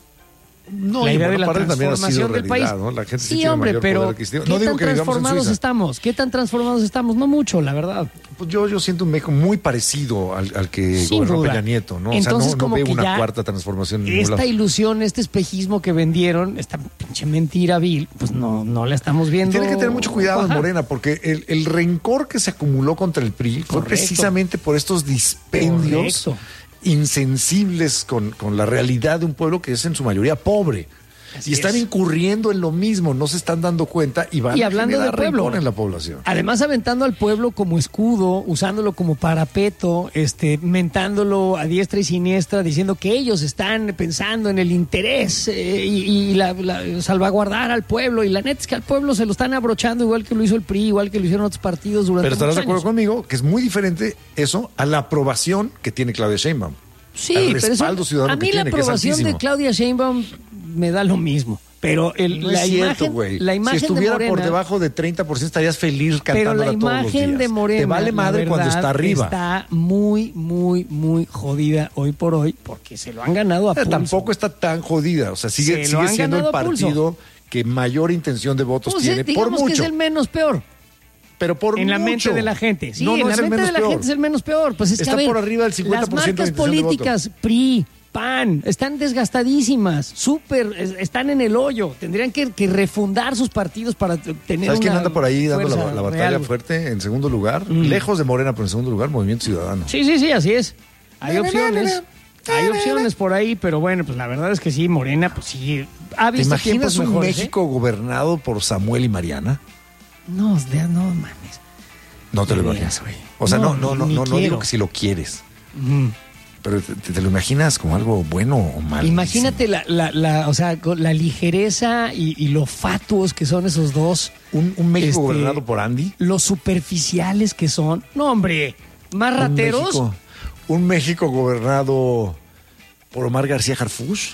No, la y idea de la parte transformación del país. ¿no? La gente sí, sí tiene hombre, mayor pero poder adquisitivo. ¿qué No digo tan que vivamos en transformados Suiza. estamos? ¿Qué tan transformados estamos? No mucho, la verdad. Pues yo, yo siento un México muy parecido al, al que Sin gobernó duda. Peña Nieto, ¿no? Entonces, o sea, no, no como veo que una cuarta transformación en ningún esta lado. ilusión, este espejismo que vendieron, esta pinche mentira vil, pues no, no la estamos viendo. Tiene que tener mucho cuidado en Ajá. Morena, porque el, el rencor que se acumuló contra el P R I fue Correcto. precisamente por estos dispendios Correcto. insensibles con, con la realidad de un pueblo que es en su mayoría pobre. Así y están es. incurriendo en lo mismo, no se están dando cuenta y van Y a hablando generar del pueblo, rencor en la población. Además, aventando al pueblo como escudo, usándolo como parapeto, este, mentándolo a diestra y siniestra, diciendo que ellos están pensando en el interés eh, y, y la, la- salvaguardar al pueblo. Y la neta es que al pueblo se lo están abrochando igual que lo hizo el P R I, igual que lo hicieron otros partidos durante Pero estarás de muchos acuerdo años. conmigo que es muy diferente eso a la aprobación que tiene Claudia Sheinbaum. Sí, al pero eso- respaldo ciudadano a mí que la tiene, que es aprobación de altísimo. Claudia Sheinbaum me da lo mismo. Pero el, No la, es cierto, imagen, güey. la imagen si estuviera de Morena, por debajo de treinta por ciento estarías feliz pero cantándola la todos los imagen días. de Morena, Te vale madre la cuando verdad, está arriba. está muy, muy, muy jodida hoy por hoy porque se lo han ganado a Pero pulso. tampoco está tan jodida. O sea, sigue, Se lo sigue han siendo el ganado a pulso. partido que mayor intención de votos Pues, tiene eh, por digamos que mucho. es el menos peor. Pero por en la mucho. mente de la gente. Sí, No, no en la es el mente menos de la peor. gente es el menos peor. Pues es Está que, a ver, por arriba del cincuenta por ciento las marcas de intención de políticas, P R I, P A N, están desgastadísimas, súper, es- están en el hoyo. Tendrían que, que refundar sus partidos para t- tener ¿Sabes quién una anda por ahí dando la, fuerza la batalla real. fuerte en segundo lugar? Mm. Lejos de Morena, pero en segundo lugar, Movimiento Ciudadano. Sí, sí, sí, así es. Hay opciones. Hay opciones por ahí, pero bueno, pues la verdad es que sí, Morena, pues sí, ha ¿Te visto imaginas tiempos un mejores, ¿eh? México gobernado por Samuel y Mariana? No, de- no mames. No te lo De imaginas. veras, güey. O sea, no, No, no, no, ni no, no quiero. digo que si lo quieres. Mm. Pero te, te lo imaginas como algo bueno o malo. Imagínate la, la, la, o sea, con la ligereza y, y lo fatuos que son esos dos. Un, un México Este, gobernado por Andy. Los superficiales que son. No, hombre, más Un rateros. México, un México gobernado por Omar García Harfuch.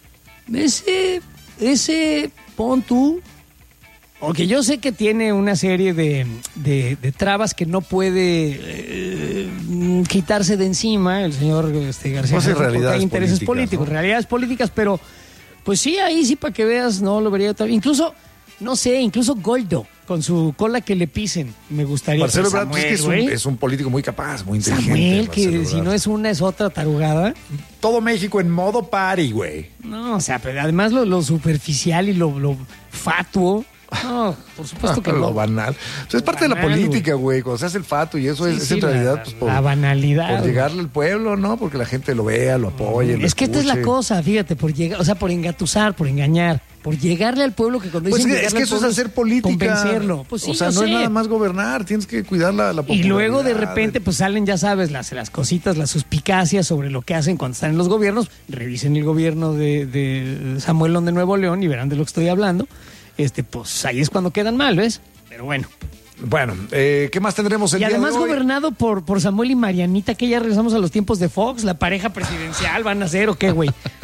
Ese, ese, pon tú. Porque yo sé que tiene una serie de, de, de trabas que no puede eh, quitarse de encima el señor este, García. Pues, en Harfuch, porque realidades hay intereses políticas, políticos, ¿no? realidades políticas, pero pues sí, ahí sí para que veas, no lo vería tal. Incluso, no sé, incluso Goldo, con su cola que le pisen, me gustaría. Marcelo Pero Ebrard pues, que es un, güey, es un político muy capaz, muy inteligente. Samuel, que Marcelo si Ebrard. no es una, es otra tarugada. Todo México en modo party, güey. No, o sea, pero además lo, lo superficial y lo, lo fatuo. No, por supuesto que lo no. banal. O sea, es parte Banal, de la política, güey. Cuando se hace el fato y eso Sí, es, es sí, en la- realidad la- pues, por, la banalidad, por güey. llegarle al pueblo, ¿no? Porque la gente lo vea, lo apoye. lo Es que esta es la escuche. cosa, fíjate, por llegar, o sea, por engatusar, por engañar, por llegarle al pueblo que cuando Pues dicen es que, es llegarle que al eso es pueblo hacer política. convencerlo. Pues sí, o sea, yo no es sé. nada más gobernar, tienes que cuidar la, la Y popularidad. luego de repente pues salen, ya sabes, las, las cositas, las suspicacias sobre lo que hacen cuando están en los gobiernos. Revisen el gobierno de, de Samuel León de Nuevo León y verán de lo que estoy hablando. Este, pues ahí es cuando quedan mal, ¿ves? Pero bueno. Bueno, eh, ¿qué más tendremos el Y día además de hoy? gobernado por, por Samuel y Marianita, que ya regresamos a los tiempos de Fox, la pareja presidencial, ¿van a ser o qué, güey?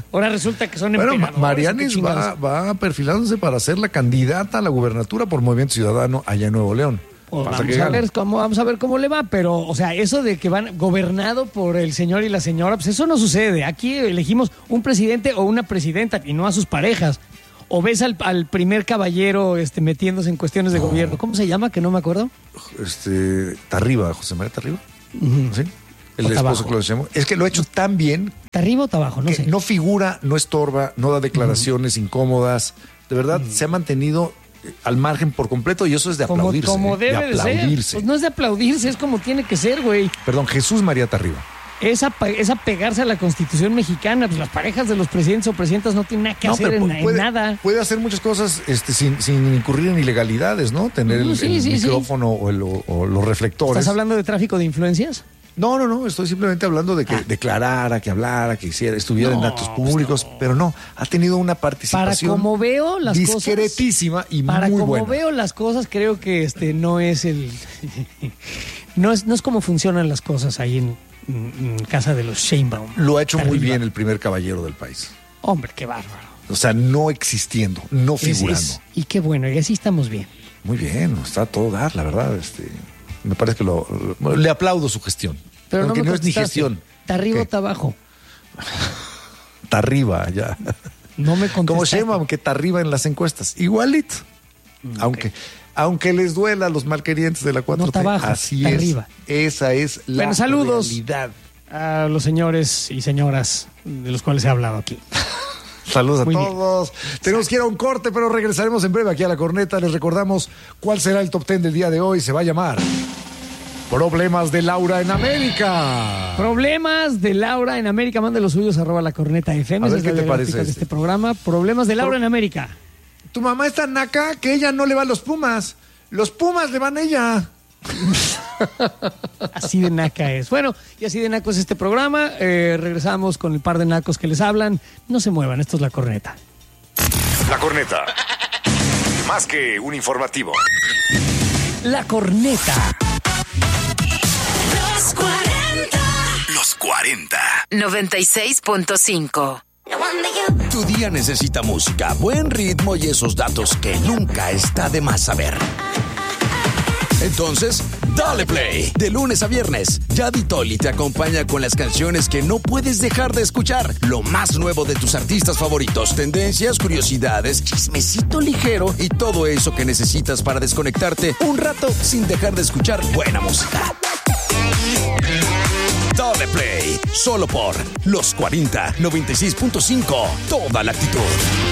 Ahora resulta que son Bueno, emperadores. Marianis ¿qué va, chingados? va perfilándose para ser la candidata a la gubernatura por Movimiento Ciudadano allá en Nuevo León. Pues Hasta vamos, que a gane. ver cómo, vamos a ver cómo le va, pero, o sea, eso de que van gobernado por el señor y la señora, pues eso no sucede. Aquí elegimos un presidente o una presidenta y no a sus parejas. O ves al, al primer caballero este, metiéndose en cuestiones de No. gobierno. ¿Cómo se llama? Que no me acuerdo. Este, Tarriba, José María Tarriba. Ujú. ¿Sí? El O esposo Tabajo. que lo decíamos. Es que lo ha hecho tan bien ¿Está arriba o está abajo? No que sé. no figura, no estorba, no da declaraciones incómodas. De verdad, se ha mantenido eh, al margen por completo y eso es de como, aplaudirse. como ¿eh? debe de, ser. aplaudirse. Pues no es de aplaudirse, es como tiene que ser, güey. Perdón, Jesús María Tarriba. Es, apa- es apegarse a la Constitución mexicana. Pues las parejas de los presidentes o presidentas no tienen nada que No, hacer pero en, pu- en puede, nada. puede hacer muchas cosas este, sin, sin incurrir en ilegalidades, ¿no? Tener No, el, sí, el sí, sí. micrófono o, el- o- o los reflectores. ¿Estás hablando de tráfico de influencias? No, no, no, estoy simplemente hablando de que Ah. declarara, que hablara, que hiciera, estuviera en No, actos pues públicos, pero no, ha tenido una Para participación como veo las cosas. discretísima y Para muy como buena. veo las cosas, creo que este no es el. no, es, no es como funcionan las cosas ahí en, en- en casa de los Sheinbaum. Lo ha hecho muy Arriba. bien el primer caballero del país. Hombre, qué bárbaro. O sea, no existiendo, no Es- figurando. es- y qué bueno, y así estamos bien. Muy bien, está a todo dar, la verdad. Este, me parece que lo, lo- le aplaudo su gestión. Pero Aunque no, me no es ni contestaste. gestión. ¿Está arriba ¿Qué? o está abajo? Está arriba ya. No me Como contestaste. Sheinbaum, que está arriba en las encuestas. Igualito. Aunque, aunque les duela a los malquerientes de la cuatro T. No está abajo, así está es. arriba. Esa es la Bueno, saludos realidad. a los señores y señoras de los cuales he hablado aquí. Saludos a Muy bien. todos. Tenemos que ir a un corte, pero regresaremos en breve aquí a La Corneta. Les recordamos cuál será el top ten del día de hoy. Se va a llamar Problemas de Laura en América. Problemas de Laura en América. Mande los suyos arroba la corneta F M. A ver Esa es qué la te parece gráfica de este. este programa. Problemas de Laura Por- en América. Tu mamá es tan naca que ella no le va a los Pumas. Los Pumas le van a ella. Así de naca es. Bueno, y así de naco es este programa. Eh, regresamos con el par de nacos que les hablan. No se muevan, esto es La Corneta. La Corneta. Más que un informativo. La Corneta. Los cuarenta. Los cuarenta. noventa y seis punto cinco. Tu día necesita música, buen ritmo y esos datos que nunca está de más saber. Entonces, dale play. De lunes a viernes, Yadi Toli te acompaña con las canciones que no puedes dejar de escuchar. Lo más nuevo de tus artistas favoritos, tendencias, curiosidades, chismecito ligero y todo eso que necesitas para desconectarte un rato sin dejar de escuchar buena música. Dale play, solo por Los cuarenta, noventa y seis punto cinco. Toda la actitud.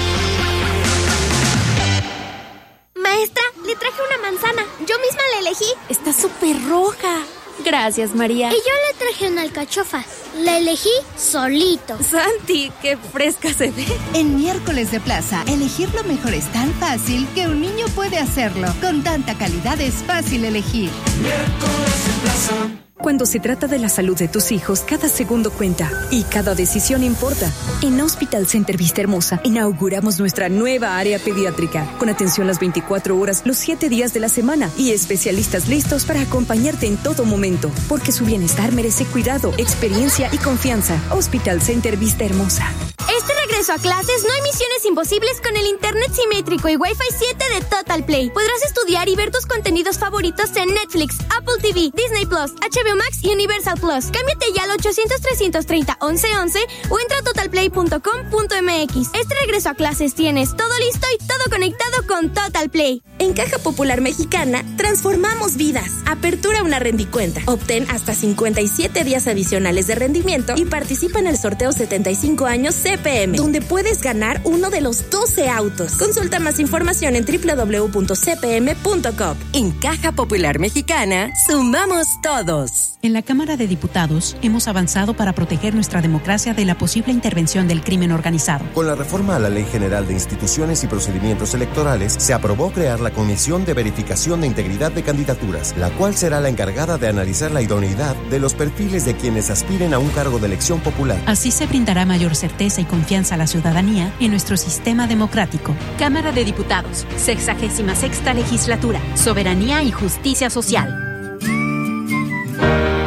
Maestra, le traje una manzana. Yo misma la elegí. Está súper roja. Gracias, María. Y yo le traje una alcachofa. La elegí solito. Santi, qué fresca se ve. En miércoles de plaza, elegir lo mejor es tan fácil que un niño puede hacerlo. Con tanta calidad es fácil elegir. Miércoles de plaza. Cuando se trata de la salud de tus hijos, cada segundo cuenta y cada decisión importa. En Hospital Center Vista Hermosa inauguramos nuestra nueva área pediátrica, con atención las veinticuatro horas, los siete días de la semana y especialistas listos para acompañarte en todo momento, porque su bienestar merece cuidado, experiencia y confianza. Hospital Center Vista Hermosa. Este regreso a clases no hay misiones imposibles con el internet simétrico y Wi-Fi siete de Total Play. Podrás estudiar y ver tus contenidos favoritos en Netflix, Apple T V, Disney Plus, H B O Max y Universal Plus. Cámbiate ya al ochocientos, trescientos treinta, once once o entra a total play punto com punto m x. Este regreso a clases tienes todo listo y todo conectado con Total Play. En Caja Popular Mexicana, transformamos vidas. Apertura una rendicuenta. Obtén hasta cincuenta y siete días adicionales de rendimiento y participa en el sorteo setenta y cinco años C P M, donde puedes ganar uno de los doce autos. Consulta más información en doble u doble u doble u punto c p m punto com. En Caja Popular Mexicana, sumamos todos. En la Cámara de Diputados hemos avanzado para proteger nuestra democracia de la posible intervención del crimen organizado. Con la reforma a la Ley General de Instituciones y Procedimientos Electorales, se aprobó crear la Comisión de Verificación de Integridad de Candidaturas, la cual será la encargada de analizar la idoneidad de los perfiles de quienes aspiren a un cargo de elección popular. Así se brindará mayor certeza y confianza a la ciudadanía en nuestro sistema democrático. Cámara de Diputados, sexagésima sexta legislatura, soberanía y justicia social.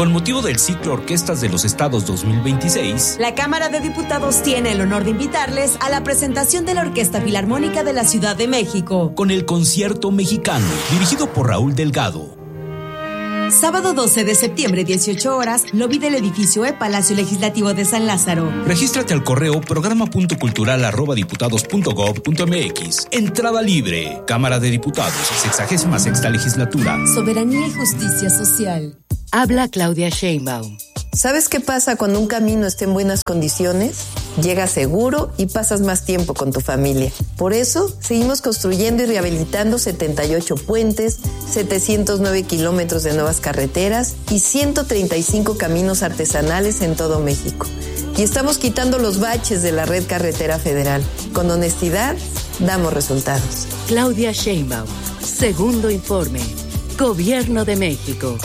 Con motivo del ciclo Orquestas de los Estados dos mil veintiséis, la Cámara de Diputados tiene el honor de invitarles a la presentación de la Orquesta Filarmónica de la Ciudad de México, con el Concierto Mexicano, dirigido por Raúl Delgado. Sábado doce de septiembre, dieciocho horas, lobby del edificio E, Palacio Legislativo de San Lázaro. Regístrate al correo programa punto cultural arroba diputados punto gob punto mx. Entrada libre. Cámara de Diputados, sexagésima sexta legislatura. Soberanía y justicia social. Habla Claudia Sheinbaum. ¿Sabes qué pasa cuando un camino está en buenas condiciones? Llegas seguro y pasas más tiempo con tu familia. Por eso, seguimos construyendo y rehabilitando setenta y ocho puentes, setecientos nueve kilómetros de nuevas carreteras y ciento treinta y cinco caminos artesanales en todo México. Y estamos quitando los baches de la red carretera federal. Con honestidad, damos resultados. Claudia Sheinbaum. Segundo informe. Gobierno de México.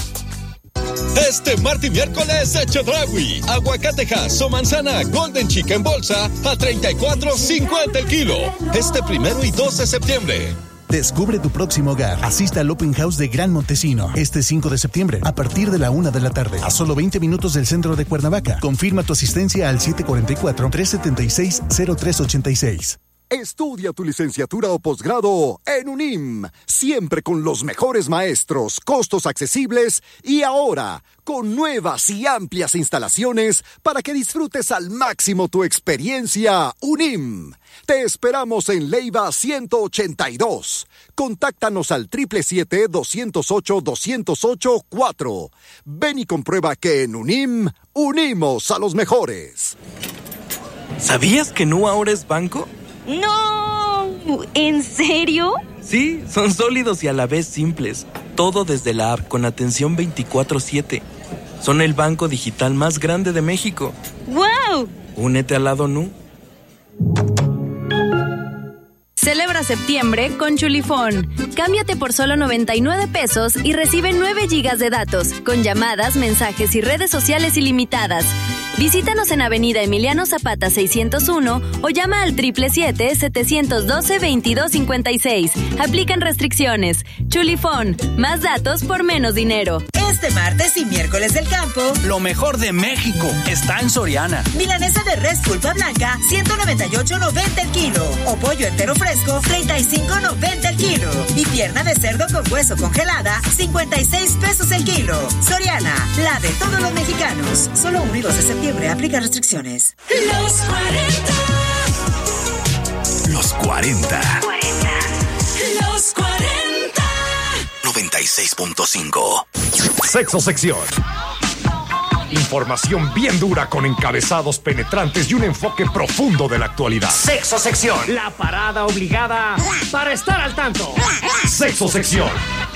Este martes y miércoles, Chedraui, aguacatejas o manzana Golden Chica en bolsa a treinta y cuatro cincuenta el kilo. Este primero y dos de septiembre. Descubre tu próximo hogar. Asista al Open House de Gran Montesino este cinco de septiembre a partir de la una de la tarde, a solo veinte minutos del centro de Cuernavaca. Confirma tu asistencia al siete cuatro cuatro, tres siete seis, cero tres ocho seis. Estudia tu licenciatura o posgrado en UNIM, siempre con los mejores maestros, costos accesibles y ahora con nuevas y amplias instalaciones para que disfrutes al máximo tu experiencia. UNIM. Te esperamos en Leiva ciento ochenta y dos. Contáctanos al siete siete siete, dos cero ocho, dos cero ocho cuatro. Ven y comprueba que en UNIM unimos a los mejores. ¿Sabías que Nu ahora es banco? ¡No! ¿En serio? Sí, son sólidos y a la vez simples. Todo desde la app con atención veinticuatro siete. Son el banco digital más grande de México. ¡Wow! Únete al lado Nu. Celebra septiembre con Chulifón. Cámbiate por solo noventa y nueve pesos y recibe nueve gigas de datos, con llamadas, mensajes y redes sociales ilimitadas. Visítanos en Avenida Emiliano Zapata seiscientos uno o llama al siete siete siete, siete uno dos, dos dos cinco seis. Aplican restricciones. Chulifón, más datos por menos dinero. Este martes y miércoles del campo, lo mejor de México está en Soriana. Milanesa de res pulpa blanca, ciento noventa y ocho noventa el kilo. O pollo entero fresco, treinta y cinco noventa el kilo. Y pierna de cerdo con hueso congelada, cincuenta y seis pesos el kilo. Soriana, la de todos los mexicanos. Solo uno y dos de septiembre. Aplica restricciones. Los cuarenta. Los cuarenta. Los cuarenta. noventa y seis punto cinco. Sexo sección. Información bien dura con encabezados penetrantes y un enfoque profundo de la actualidad. Sexo sección. La parada obligada para estar al tanto. Sexo sección.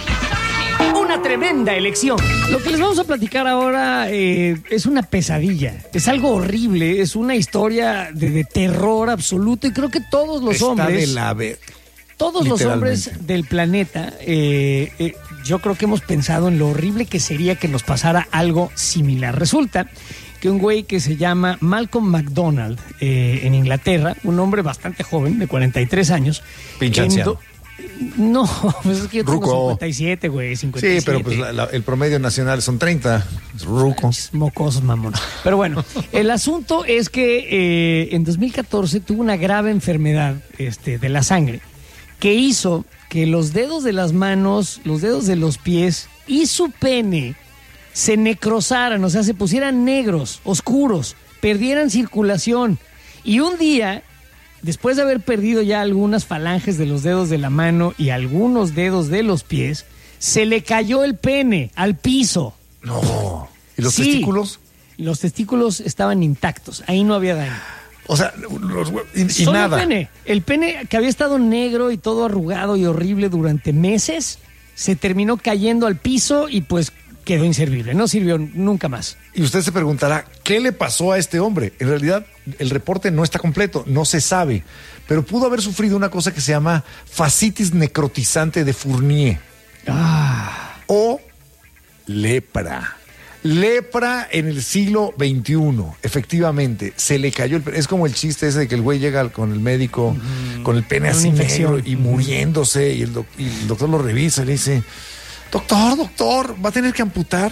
Una tremenda elección. Lo que les vamos a platicar ahora eh, es una pesadilla. Es algo horrible. Es una historia de, de terror absoluto. Y creo que todos los Está hombres... de la ver... Todos los hombres del planeta, eh, eh, yo creo que hemos pensado en lo horrible que sería que nos pasara algo similar. Resulta que un güey que se llama Malcolm McDonald, eh, en Inglaterra, un hombre bastante joven, de cuarenta y tres años. Pinche anciano. No, pues es que yo tengo Ruco. cincuenta y siete, güey, cincuenta y siete. Sí, pero pues la, la, el promedio nacional son treinta. Es ruco. Mocosos, mamón. Pero bueno, el asunto es que eh, en dos mil catorce tuvo una grave enfermedad este, de la sangre, que hizo que los dedos de las manos, los dedos de los pies y su pene se necrosaran, o sea, se pusieran negros, oscuros, perdieran circulación. Y un día, después de haber perdido ya algunas falanges de los dedos de la mano y algunos dedos de los pies, se le cayó el pene al piso. No. ¿Y los Sí, testículos? Los testículos estaban intactos, ahí no había daño. O sea, los, y, y Solo nada. el pene. El pene que había estado negro y todo arrugado y horrible durante meses, se terminó cayendo al piso y pues quedó inservible. No sirvió nunca más. Y usted se preguntará, ¿qué le pasó a este hombre? En realidad, el reporte no está completo, no se sabe. Pero pudo haber sufrido una cosa que se llama fascitis necrotizante de Fournier. Ah. O lepra. Lepra en el siglo veintiuno, efectivamente, se le cayó el pene. Es como el chiste ese de que el güey llega con el médico, mm, con el pene así negro y muriéndose, y el, doc- y el doctor lo revisa y le dice, doctor, doctor, va a tener que amputar.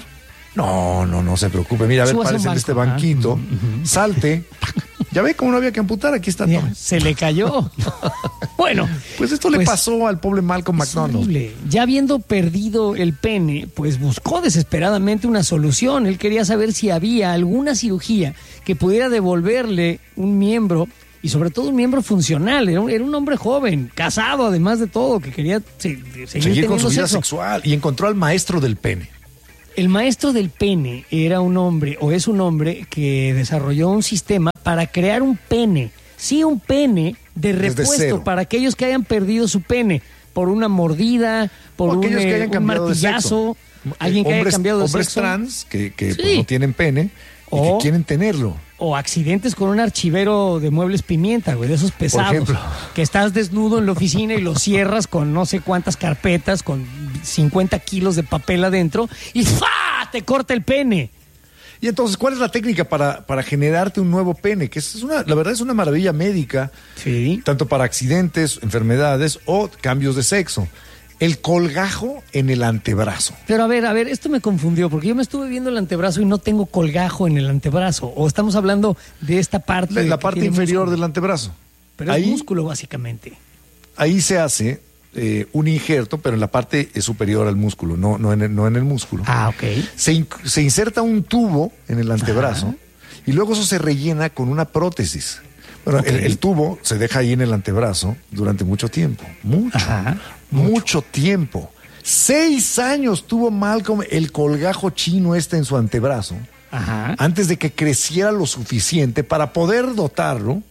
No, no, no se preocupe. Mira, a ver, Súbase parece un en este banco. banquito. Ah. Salte. Ya ve cómo no había que amputar. Aquí está todo. Se le cayó. Bueno. Pues esto pues, le pasó al pobre Malcolm McDonald. Horrible. Ya habiendo perdido el pene, pues buscó desesperadamente una solución. Él quería saber si había alguna cirugía que pudiera devolverle un miembro, y sobre todo un miembro funcional. Era un, era un hombre joven, casado además de todo, que quería se, seguir, Seguir con su vida sexo. sexual. Y encontró al maestro del pene. El maestro del pene era un hombre, o es un hombre, que desarrolló un sistema para crear un pene. Sí, un pene de Desde repuesto cero. para aquellos que hayan perdido su pene por una mordida, por O un, aquellos que eh, hayan un cambiado de martillazo, sexo. alguien que hombres, haya cambiado de hombres sexo. trans que, que, pues, Sí. no tienen pene y O- que quieren tenerlo. O accidentes con un archivero de muebles pimienta, güey, de esos pesados. ejemplo. Que estás desnudo en la oficina y lo cierras con no sé cuántas carpetas, con cincuenta kilos de papel adentro y ¡fa! Te corta el pene. Y entonces, ¿cuál es la técnica para, para generarte un nuevo pene? Que es una, la verdad es una maravilla médica, sí. tanto para accidentes, enfermedades o cambios de sexo. El colgajo en el antebrazo. Pero a ver, a ver, esto me confundió, porque yo me estuve viendo el antebrazo y no tengo colgajo en el antebrazo. O estamos hablando de esta parte. La, la que parte tiene inferior músculo. del antebrazo. Pero ahí, es músculo, básicamente. ahí se hace eh, un injerto, pero en la parte eh, superior al músculo, no, no, en, el, no en el músculo. Ah, ok. Se, in- se inserta un tubo en el antebrazo. Ajá. Y luego eso se rellena con una prótesis. Bueno, okay. el, el tubo se deja ahí en el antebrazo durante mucho tiempo. Mucho. Ajá. Mucho. mucho tiempo. Seis años tuvo Malcolm el colgajo chino este en su antebrazo. Ajá. Antes de que creciera lo suficiente para poder dotarlo.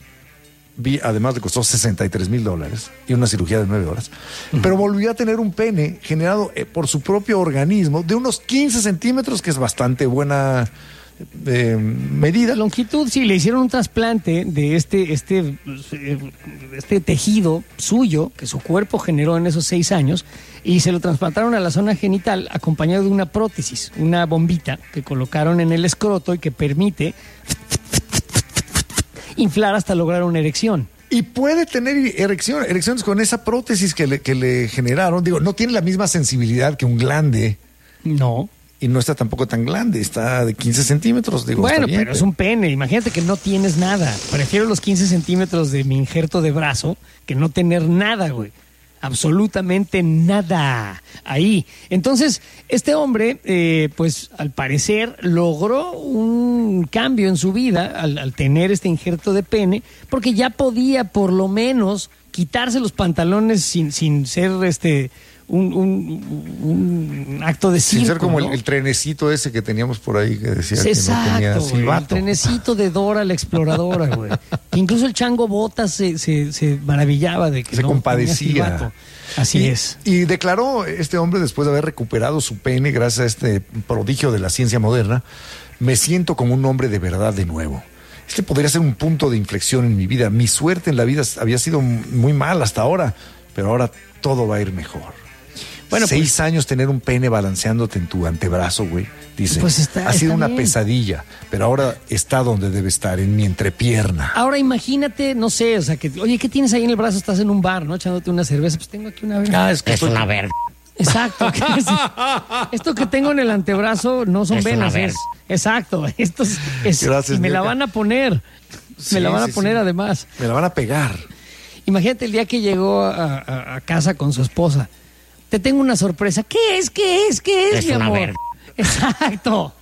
Además le costó sesenta y tres mil dólares y una cirugía de nueve horas. Uh-huh. Pero volvió a tener un pene generado por su propio organismo de unos quince centímetros, que es bastante buena eh, medida. Longitud, sí, le hicieron un trasplante de este, este, este tejido suyo que su cuerpo generó en esos seis años y se lo trasplantaron a la zona genital acompañado de una prótesis, una bombita que colocaron en el escroto y que permite inflar hasta lograr una erección. Y puede tener erección, erecciones con esa prótesis que le, que le generaron. Digo, no tiene la misma sensibilidad que un glande. No. Y no está tampoco tan grande, está de quince centímetros. Digo, bueno, está bien, pero, pero es un pene. Imagínate que no tienes nada. Prefiero los quince centímetros de mi injerto de brazo que no tener nada, güey. Absolutamente nada ahí. Entonces, este hombre, eh, pues al parecer logró un cambio en su vida al, al tener este injerto de pene, porque ya podía por lo menos quitarse los pantalones sin, sin ser este un, un, un acto de circo. Sin ser como ¿no? el, el trenecito ese que teníamos por ahí que decía Exacto, que no tenía güey, silbato. el trenecito de Dora la exploradora, güey. Que incluso el Chango Botas se, se, se maravillaba de que se no compadecía. Así y, es. Y declaró este hombre, después de haber recuperado su pene gracias a este prodigio de la ciencia moderna: me siento como un hombre de verdad de nuevo. Este podría ser un punto de inflexión en mi vida. Mi suerte en la vida había sido muy mal hasta ahora, pero ahora todo va a ir mejor. Bueno, Seis pues, años tener un pene balanceándote en tu antebrazo, güey. Dice, pues está, ha sido está una bien. pesadilla, pero ahora está donde debe estar, en mi entrepierna. Ahora imagínate, no sé, o sea, que, oye, ¿qué tienes ahí en el brazo? Estás en un bar, ¿no? Echándote una cerveza. Pues tengo aquí una verga. Ah, es que es estoy... una verga. Exacto. Esto que tengo en el antebrazo no son es venas. Es, exacto. Esto es, es Gracias, y me Mirka. la van a poner. Sí, me la van a sí, poner sí. además. Me la van a pegar. Imagínate el día que llegó a, a, a casa con su esposa. Te tengo una sorpresa. ¿Qué es? ¿Qué es? ¿Qué es, es mi una amor? verga. Exacto.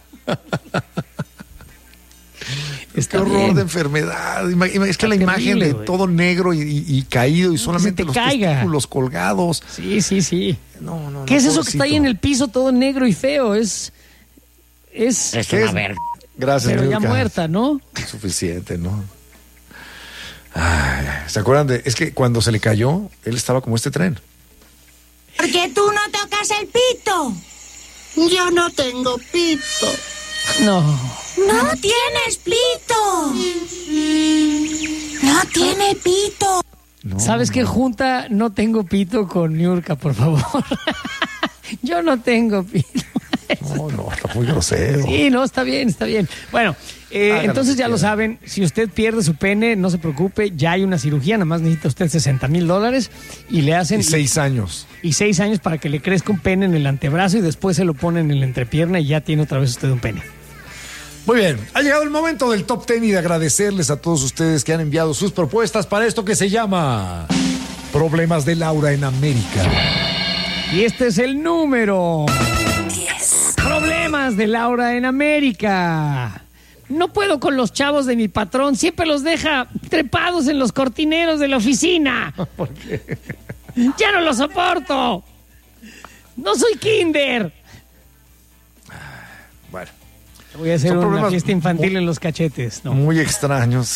Qué horror bien. de enfermedad. Es que Está la imagen terrible, de güey. todo negro y, y, y caído y solamente te los caiga. testículos colgados. Sí, sí, sí. No, no, ¿Qué no, es eso que está ahí en el piso todo negro y feo? Es. Es. Es ¿Qué una es? verga. Gracias, pero ya Milka. muerta, ¿no? Suficiente, ¿no? Ay, ¿se acuerdan de? Es que cuando se le cayó, él estaba como este tren. ¿Por qué tú no tocas el pito? Yo no tengo pito. No. No tienes pito. No tiene pito. No, ¿Sabes qué no. junta? No tengo pito con Niurka, por favor. Yo no tengo pito. No, no, está muy grosero. Sí, no, está bien, está bien. Bueno, eh, Háganlo entonces si ya lo quieren. saben, si usted pierde su pene, no se preocupe, ya hay una cirugía, nada más necesita usted sesenta mil dólares y le hacen... Y seis años. Y seis años para que le crezca un pene en el antebrazo y después se lo ponen en la entrepierna y ya tiene otra vez usted un pene. Muy bien, ha llegado el momento del top ten y de agradecerles a todos ustedes que han enviado sus propuestas para esto que se llama Problemas de Laura en América. Y este es el número diez. Problemas de Laura en América. No puedo con los chavos de mi patrón, siempre los deja trepados en los cortineros de la oficina. ¿Por qué? Ya no lo soporto. No soy kinder. Bueno. Voy a hacer Son una problemas fiesta infantil muy- en los cachetes, ¿no? Muy extraños,